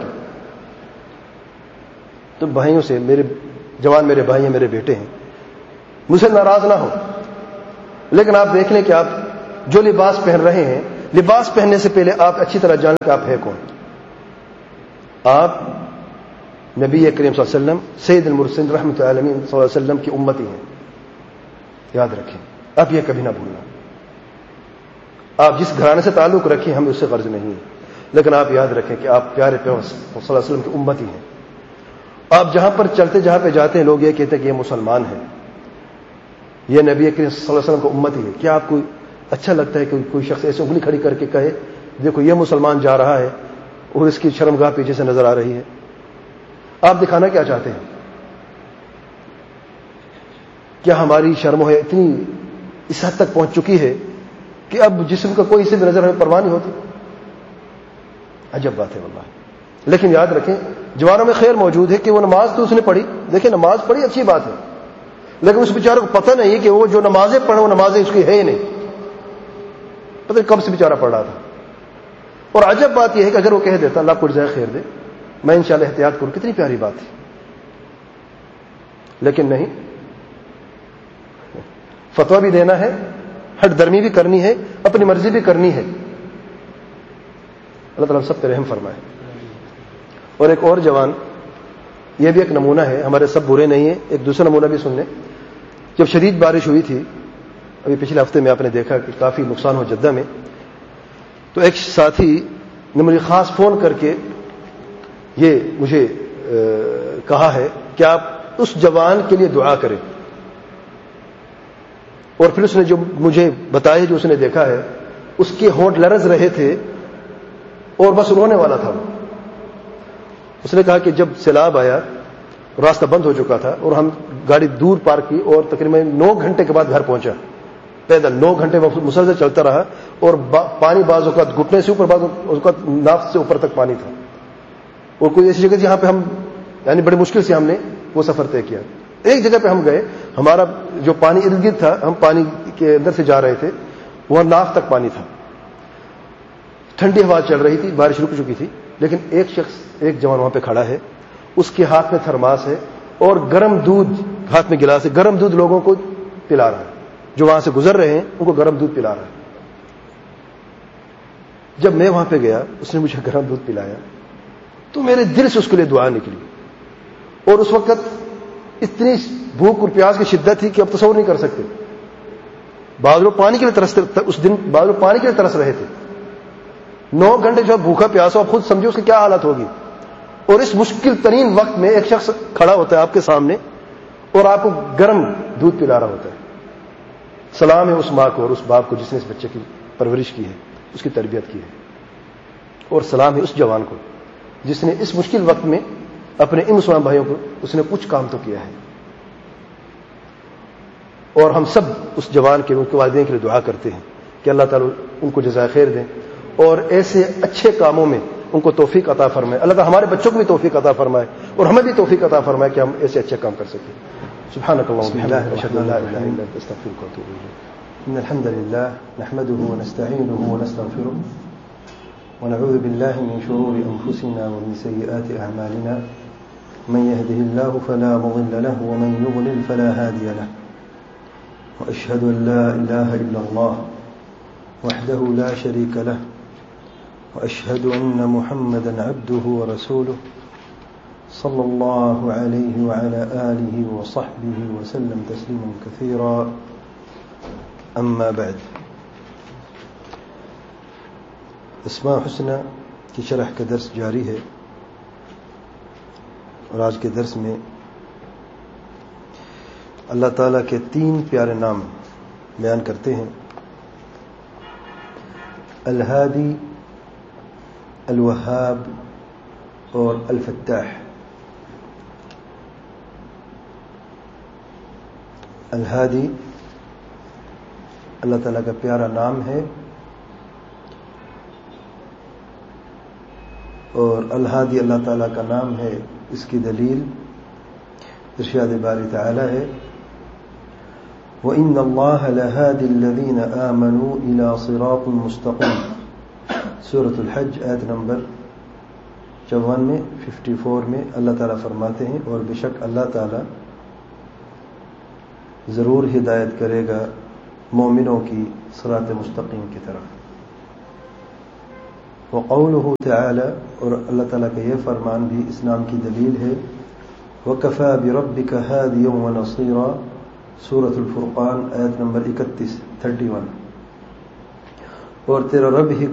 تو بھائیوں سے، میرے جوان میرے بھائی ہیں، میرے بیٹے ہیں، مجھ سے ناراض نہ ہو، لیکن آپ دیکھ لیں کہ آپ جو لباس پہن رہے ہیں، لباس پہننے سے پہلے آپ اچھی طرح جانیں کہ آپ ہے کون. آپ نبی کریم صلی اللہ علیہ وسلم سید المرسلین رحمۃ العالمین صلی اللہ علیہ وسلم کی امتی ہیں. یاد رکھیں، آپ یہ کبھی نہ بھولنا. آپ جس گھرانے سے تعلق رکھیں ہمیں اس سے غرض نہیں ہے، لیکن آپ یاد رکھیں کہ آپ پیارے پیغمبر صلی اللہ علیہ وسلم کی امتی ہیں. آپ جہاں پر چلتے جہاں پہ جاتے ہیں لوگ یہ کہتے ہیں کہ یہ مسلمان ہیں، یہ نبی کریم صلی اللہ علیہ وسلم کی امتی ہے. کیا آپ کو اچھا لگتا ہے کہ کوئی شخص ایسے انگلی کھڑی کر کے کہے دیکھو یہ مسلمان جا رہا ہے اور اس کی شرمگاہ پیچھے سے نظر آ رہی ہے؟ آپ دکھانا کیا چاہتے ہیں؟ کیا ہماری شرم و حیا اتنی اس حد تک پہنچ چکی ہے کہ اب جسم کا کوئی حصے بھی نظر ہمیں پرواہ نہیں ہوتی؟ عجب بات ہے واللہ. لیکن یاد رکھیں جوانوں میں خیر موجود ہے کہ وہ نماز تو اس نے پڑھی، دیکھیں نماز پڑھی اچھی بات ہے، لیکن اس بیچارے کو پتہ نہیں کہ وہ جو نمازیں پڑھیں وہ نمازیں اس کی ہے ہی نہیں، پتہ نہیں کب سے بیچارہ پڑھ رہا تھا. اور عجب بات یہ ہے کہ اگر وہ کہہ دیتا اللہ کو جزائے خیر دے میں انشاءاللہ احتیاط کروں، کتنی پیاری بات ہے. لیکن نہیں، فتویٰ بھی دینا ہے، ہٹ درمی بھی کرنی ہے، اپنی مرضی بھی کرنی ہے. اللہ تعالیٰ سب پہ رحم فرمائے. اور ایک اور جوان، یہ بھی ایک نمونہ ہے، ہمارے سب برے نہیں ہیں. ایک دوسرا نمونہ بھی سن لیں. جب شدید بارش ہوئی تھی ابھی پچھلے ہفتے میں، آپ نے دیکھا کہ کافی نقصان ہو جدہ میں، تو ایک ساتھی نے مجھے خاص فون کر کے یہ مجھے کہا ہے کہ آپ اس جوان کے لیے دعا کریں. اور پھر اس نے جو مجھے بتایا جو اس نے دیکھا ہے، اس کے ہونٹ لرز رہے تھے اور بس رونے والا تھا. اس نے کہا کہ جب سیلاب آیا راستہ بند ہو چکا تھا اور ہم گاڑی دور پارک کی اور تقریباً نو گھنٹے کے بعد گھر پہنچا پیدل. نو گھنٹے مسلسل چلتا رہا اور پانی بعض اوقات گھٹنے سے اوپر، بعض اوقات ناف سے اوپر تک پانی تھا. اور کوئی ایسی جگہ تھی جہاں پہ ہم یعنی بڑی مشکل سے ہم نے وہ سفر طے کیا. ایک جگہ پہ ہم گئے، ہمارا جو پانی ارد گرد تھا، ہم پانی کے اندر سے جا رہے تھے، وہاں ناف تک پانی تھا. ٹھنڈی ہوا چل رہی تھی، بارش رک چکی تھی، لیکن ایک شخص ایک جوان وہاں پہ کھڑا ہے، اس کے ہاتھ میں تھرماس ہے اور گرم دودھ ہاتھ میں گلاس ہے، گرم دودھ لوگوں کو پلا رہا ہے، جو وہاں سے گزر رہے ہیں ان کو گرم دودھ پلا رہا ہے. جب میں وہاں پہ گیا اس نے مجھے گرم دودھ پلایا تو میرے دل سے اس کے لیے دعا نکلی. اور اس وقت اتنی بھوک اور پیاس کی شدت تھی کہ اب تصور نہیں کر سکتے. بعض لوگ پانی کے لیے ترستے، اس دن بعض لوگ پانی کے لیے ترس رہے تھے. نو گھنٹے جو بھوکا پیاسا، آپ خود سمجھو اس کی کیا حالت ہوگی. اور اس مشکل ترین وقت میں ایک شخص کھڑا ہوتا ہے آپ کے سامنے اور آپ کو گرم دودھ پلا رہا ہوتا ہے. سلام ہے اس ماں کو اور اس باپ کو جس نے اس بچے کی پرورش کی ہے، اس کی تربیت کی ہے. اور سلام ہے اس جوان کو جس نے اس مشکل وقت میں اپنے ان مسلمان بھائیوں کو اس نے کچھ کام تو کیا ہے. اور ہم سب اس جوان کے، ان کے والدین کے لیے دعا کرتے ہیں کہ اللہ تعالیٰ ان کو جزائے خیر دیں اور ایسے اچھے کاموں میں ان کو توفیق عطا فرمائے. اللہ تعالیٰ ہمارے بچوں کو بھی توفیق عطا فرمائے اور ہمیں بھی توفیق عطا فرمائے کہ ہم ایسے اچھے کام کر سکیں. سبحانك اللهم وبحمدك اشهد ان لا اله الا انت استغفرك واتوب اليك. ان الحمد لله نحمده ونستعينه ونستغفره ونعوذ بالله من شرور انفسنا ومن سيئات اعمالنا. من يهده الله فلا مضل له ومن يضلل فلا هادي له. واشهد ان لا اله الا الله وحده لا شريك له واشهد ان محمدا عبده ورسوله صلى الله عليه وعلى آله وصحبه وسلم تسليما كثيرا. اما بعد، اسماء الحسنى کی شرح کا درس جاری ہے اور آج کے درس میں اللہ تعالیٰ کے تین پیارے نام بیان کرتے ہیں: الہادی، الوہاب اور الفتاح. الہادی اللہ تعالیٰ کا پیارا نام ہے اور الہادی اللہ تعالیٰ کا نام ہے. اس کی دلیل ارشاد باری تعالی ہے: وَإِنَّ اللَّهَ لَهَادِ الَّذِينَ آمَنُوا إِلَى صِرَاطٍ مُسْتَقِيمٍ. سورۃ الحج آیت نمبر چون میں ففٹی فور میں اللہ تعالیٰ فرماتے ہیں: اور بے شک اللہ تعالیٰ ضرور ہدایت کرے گا مومنوں کی صراط مستقیم کی طرف. وقوله تعالی، اور اللہ تعالیٰ کا یہ فرمان بھی اس نام کی دلیل ہے. وَكَفَى بِرَبِّكَ هَادِيًا وَنَصِيرًا، سورۃ الفرقان آیت نمبر اکتیس، اکتیس. اور تیرا رب ہی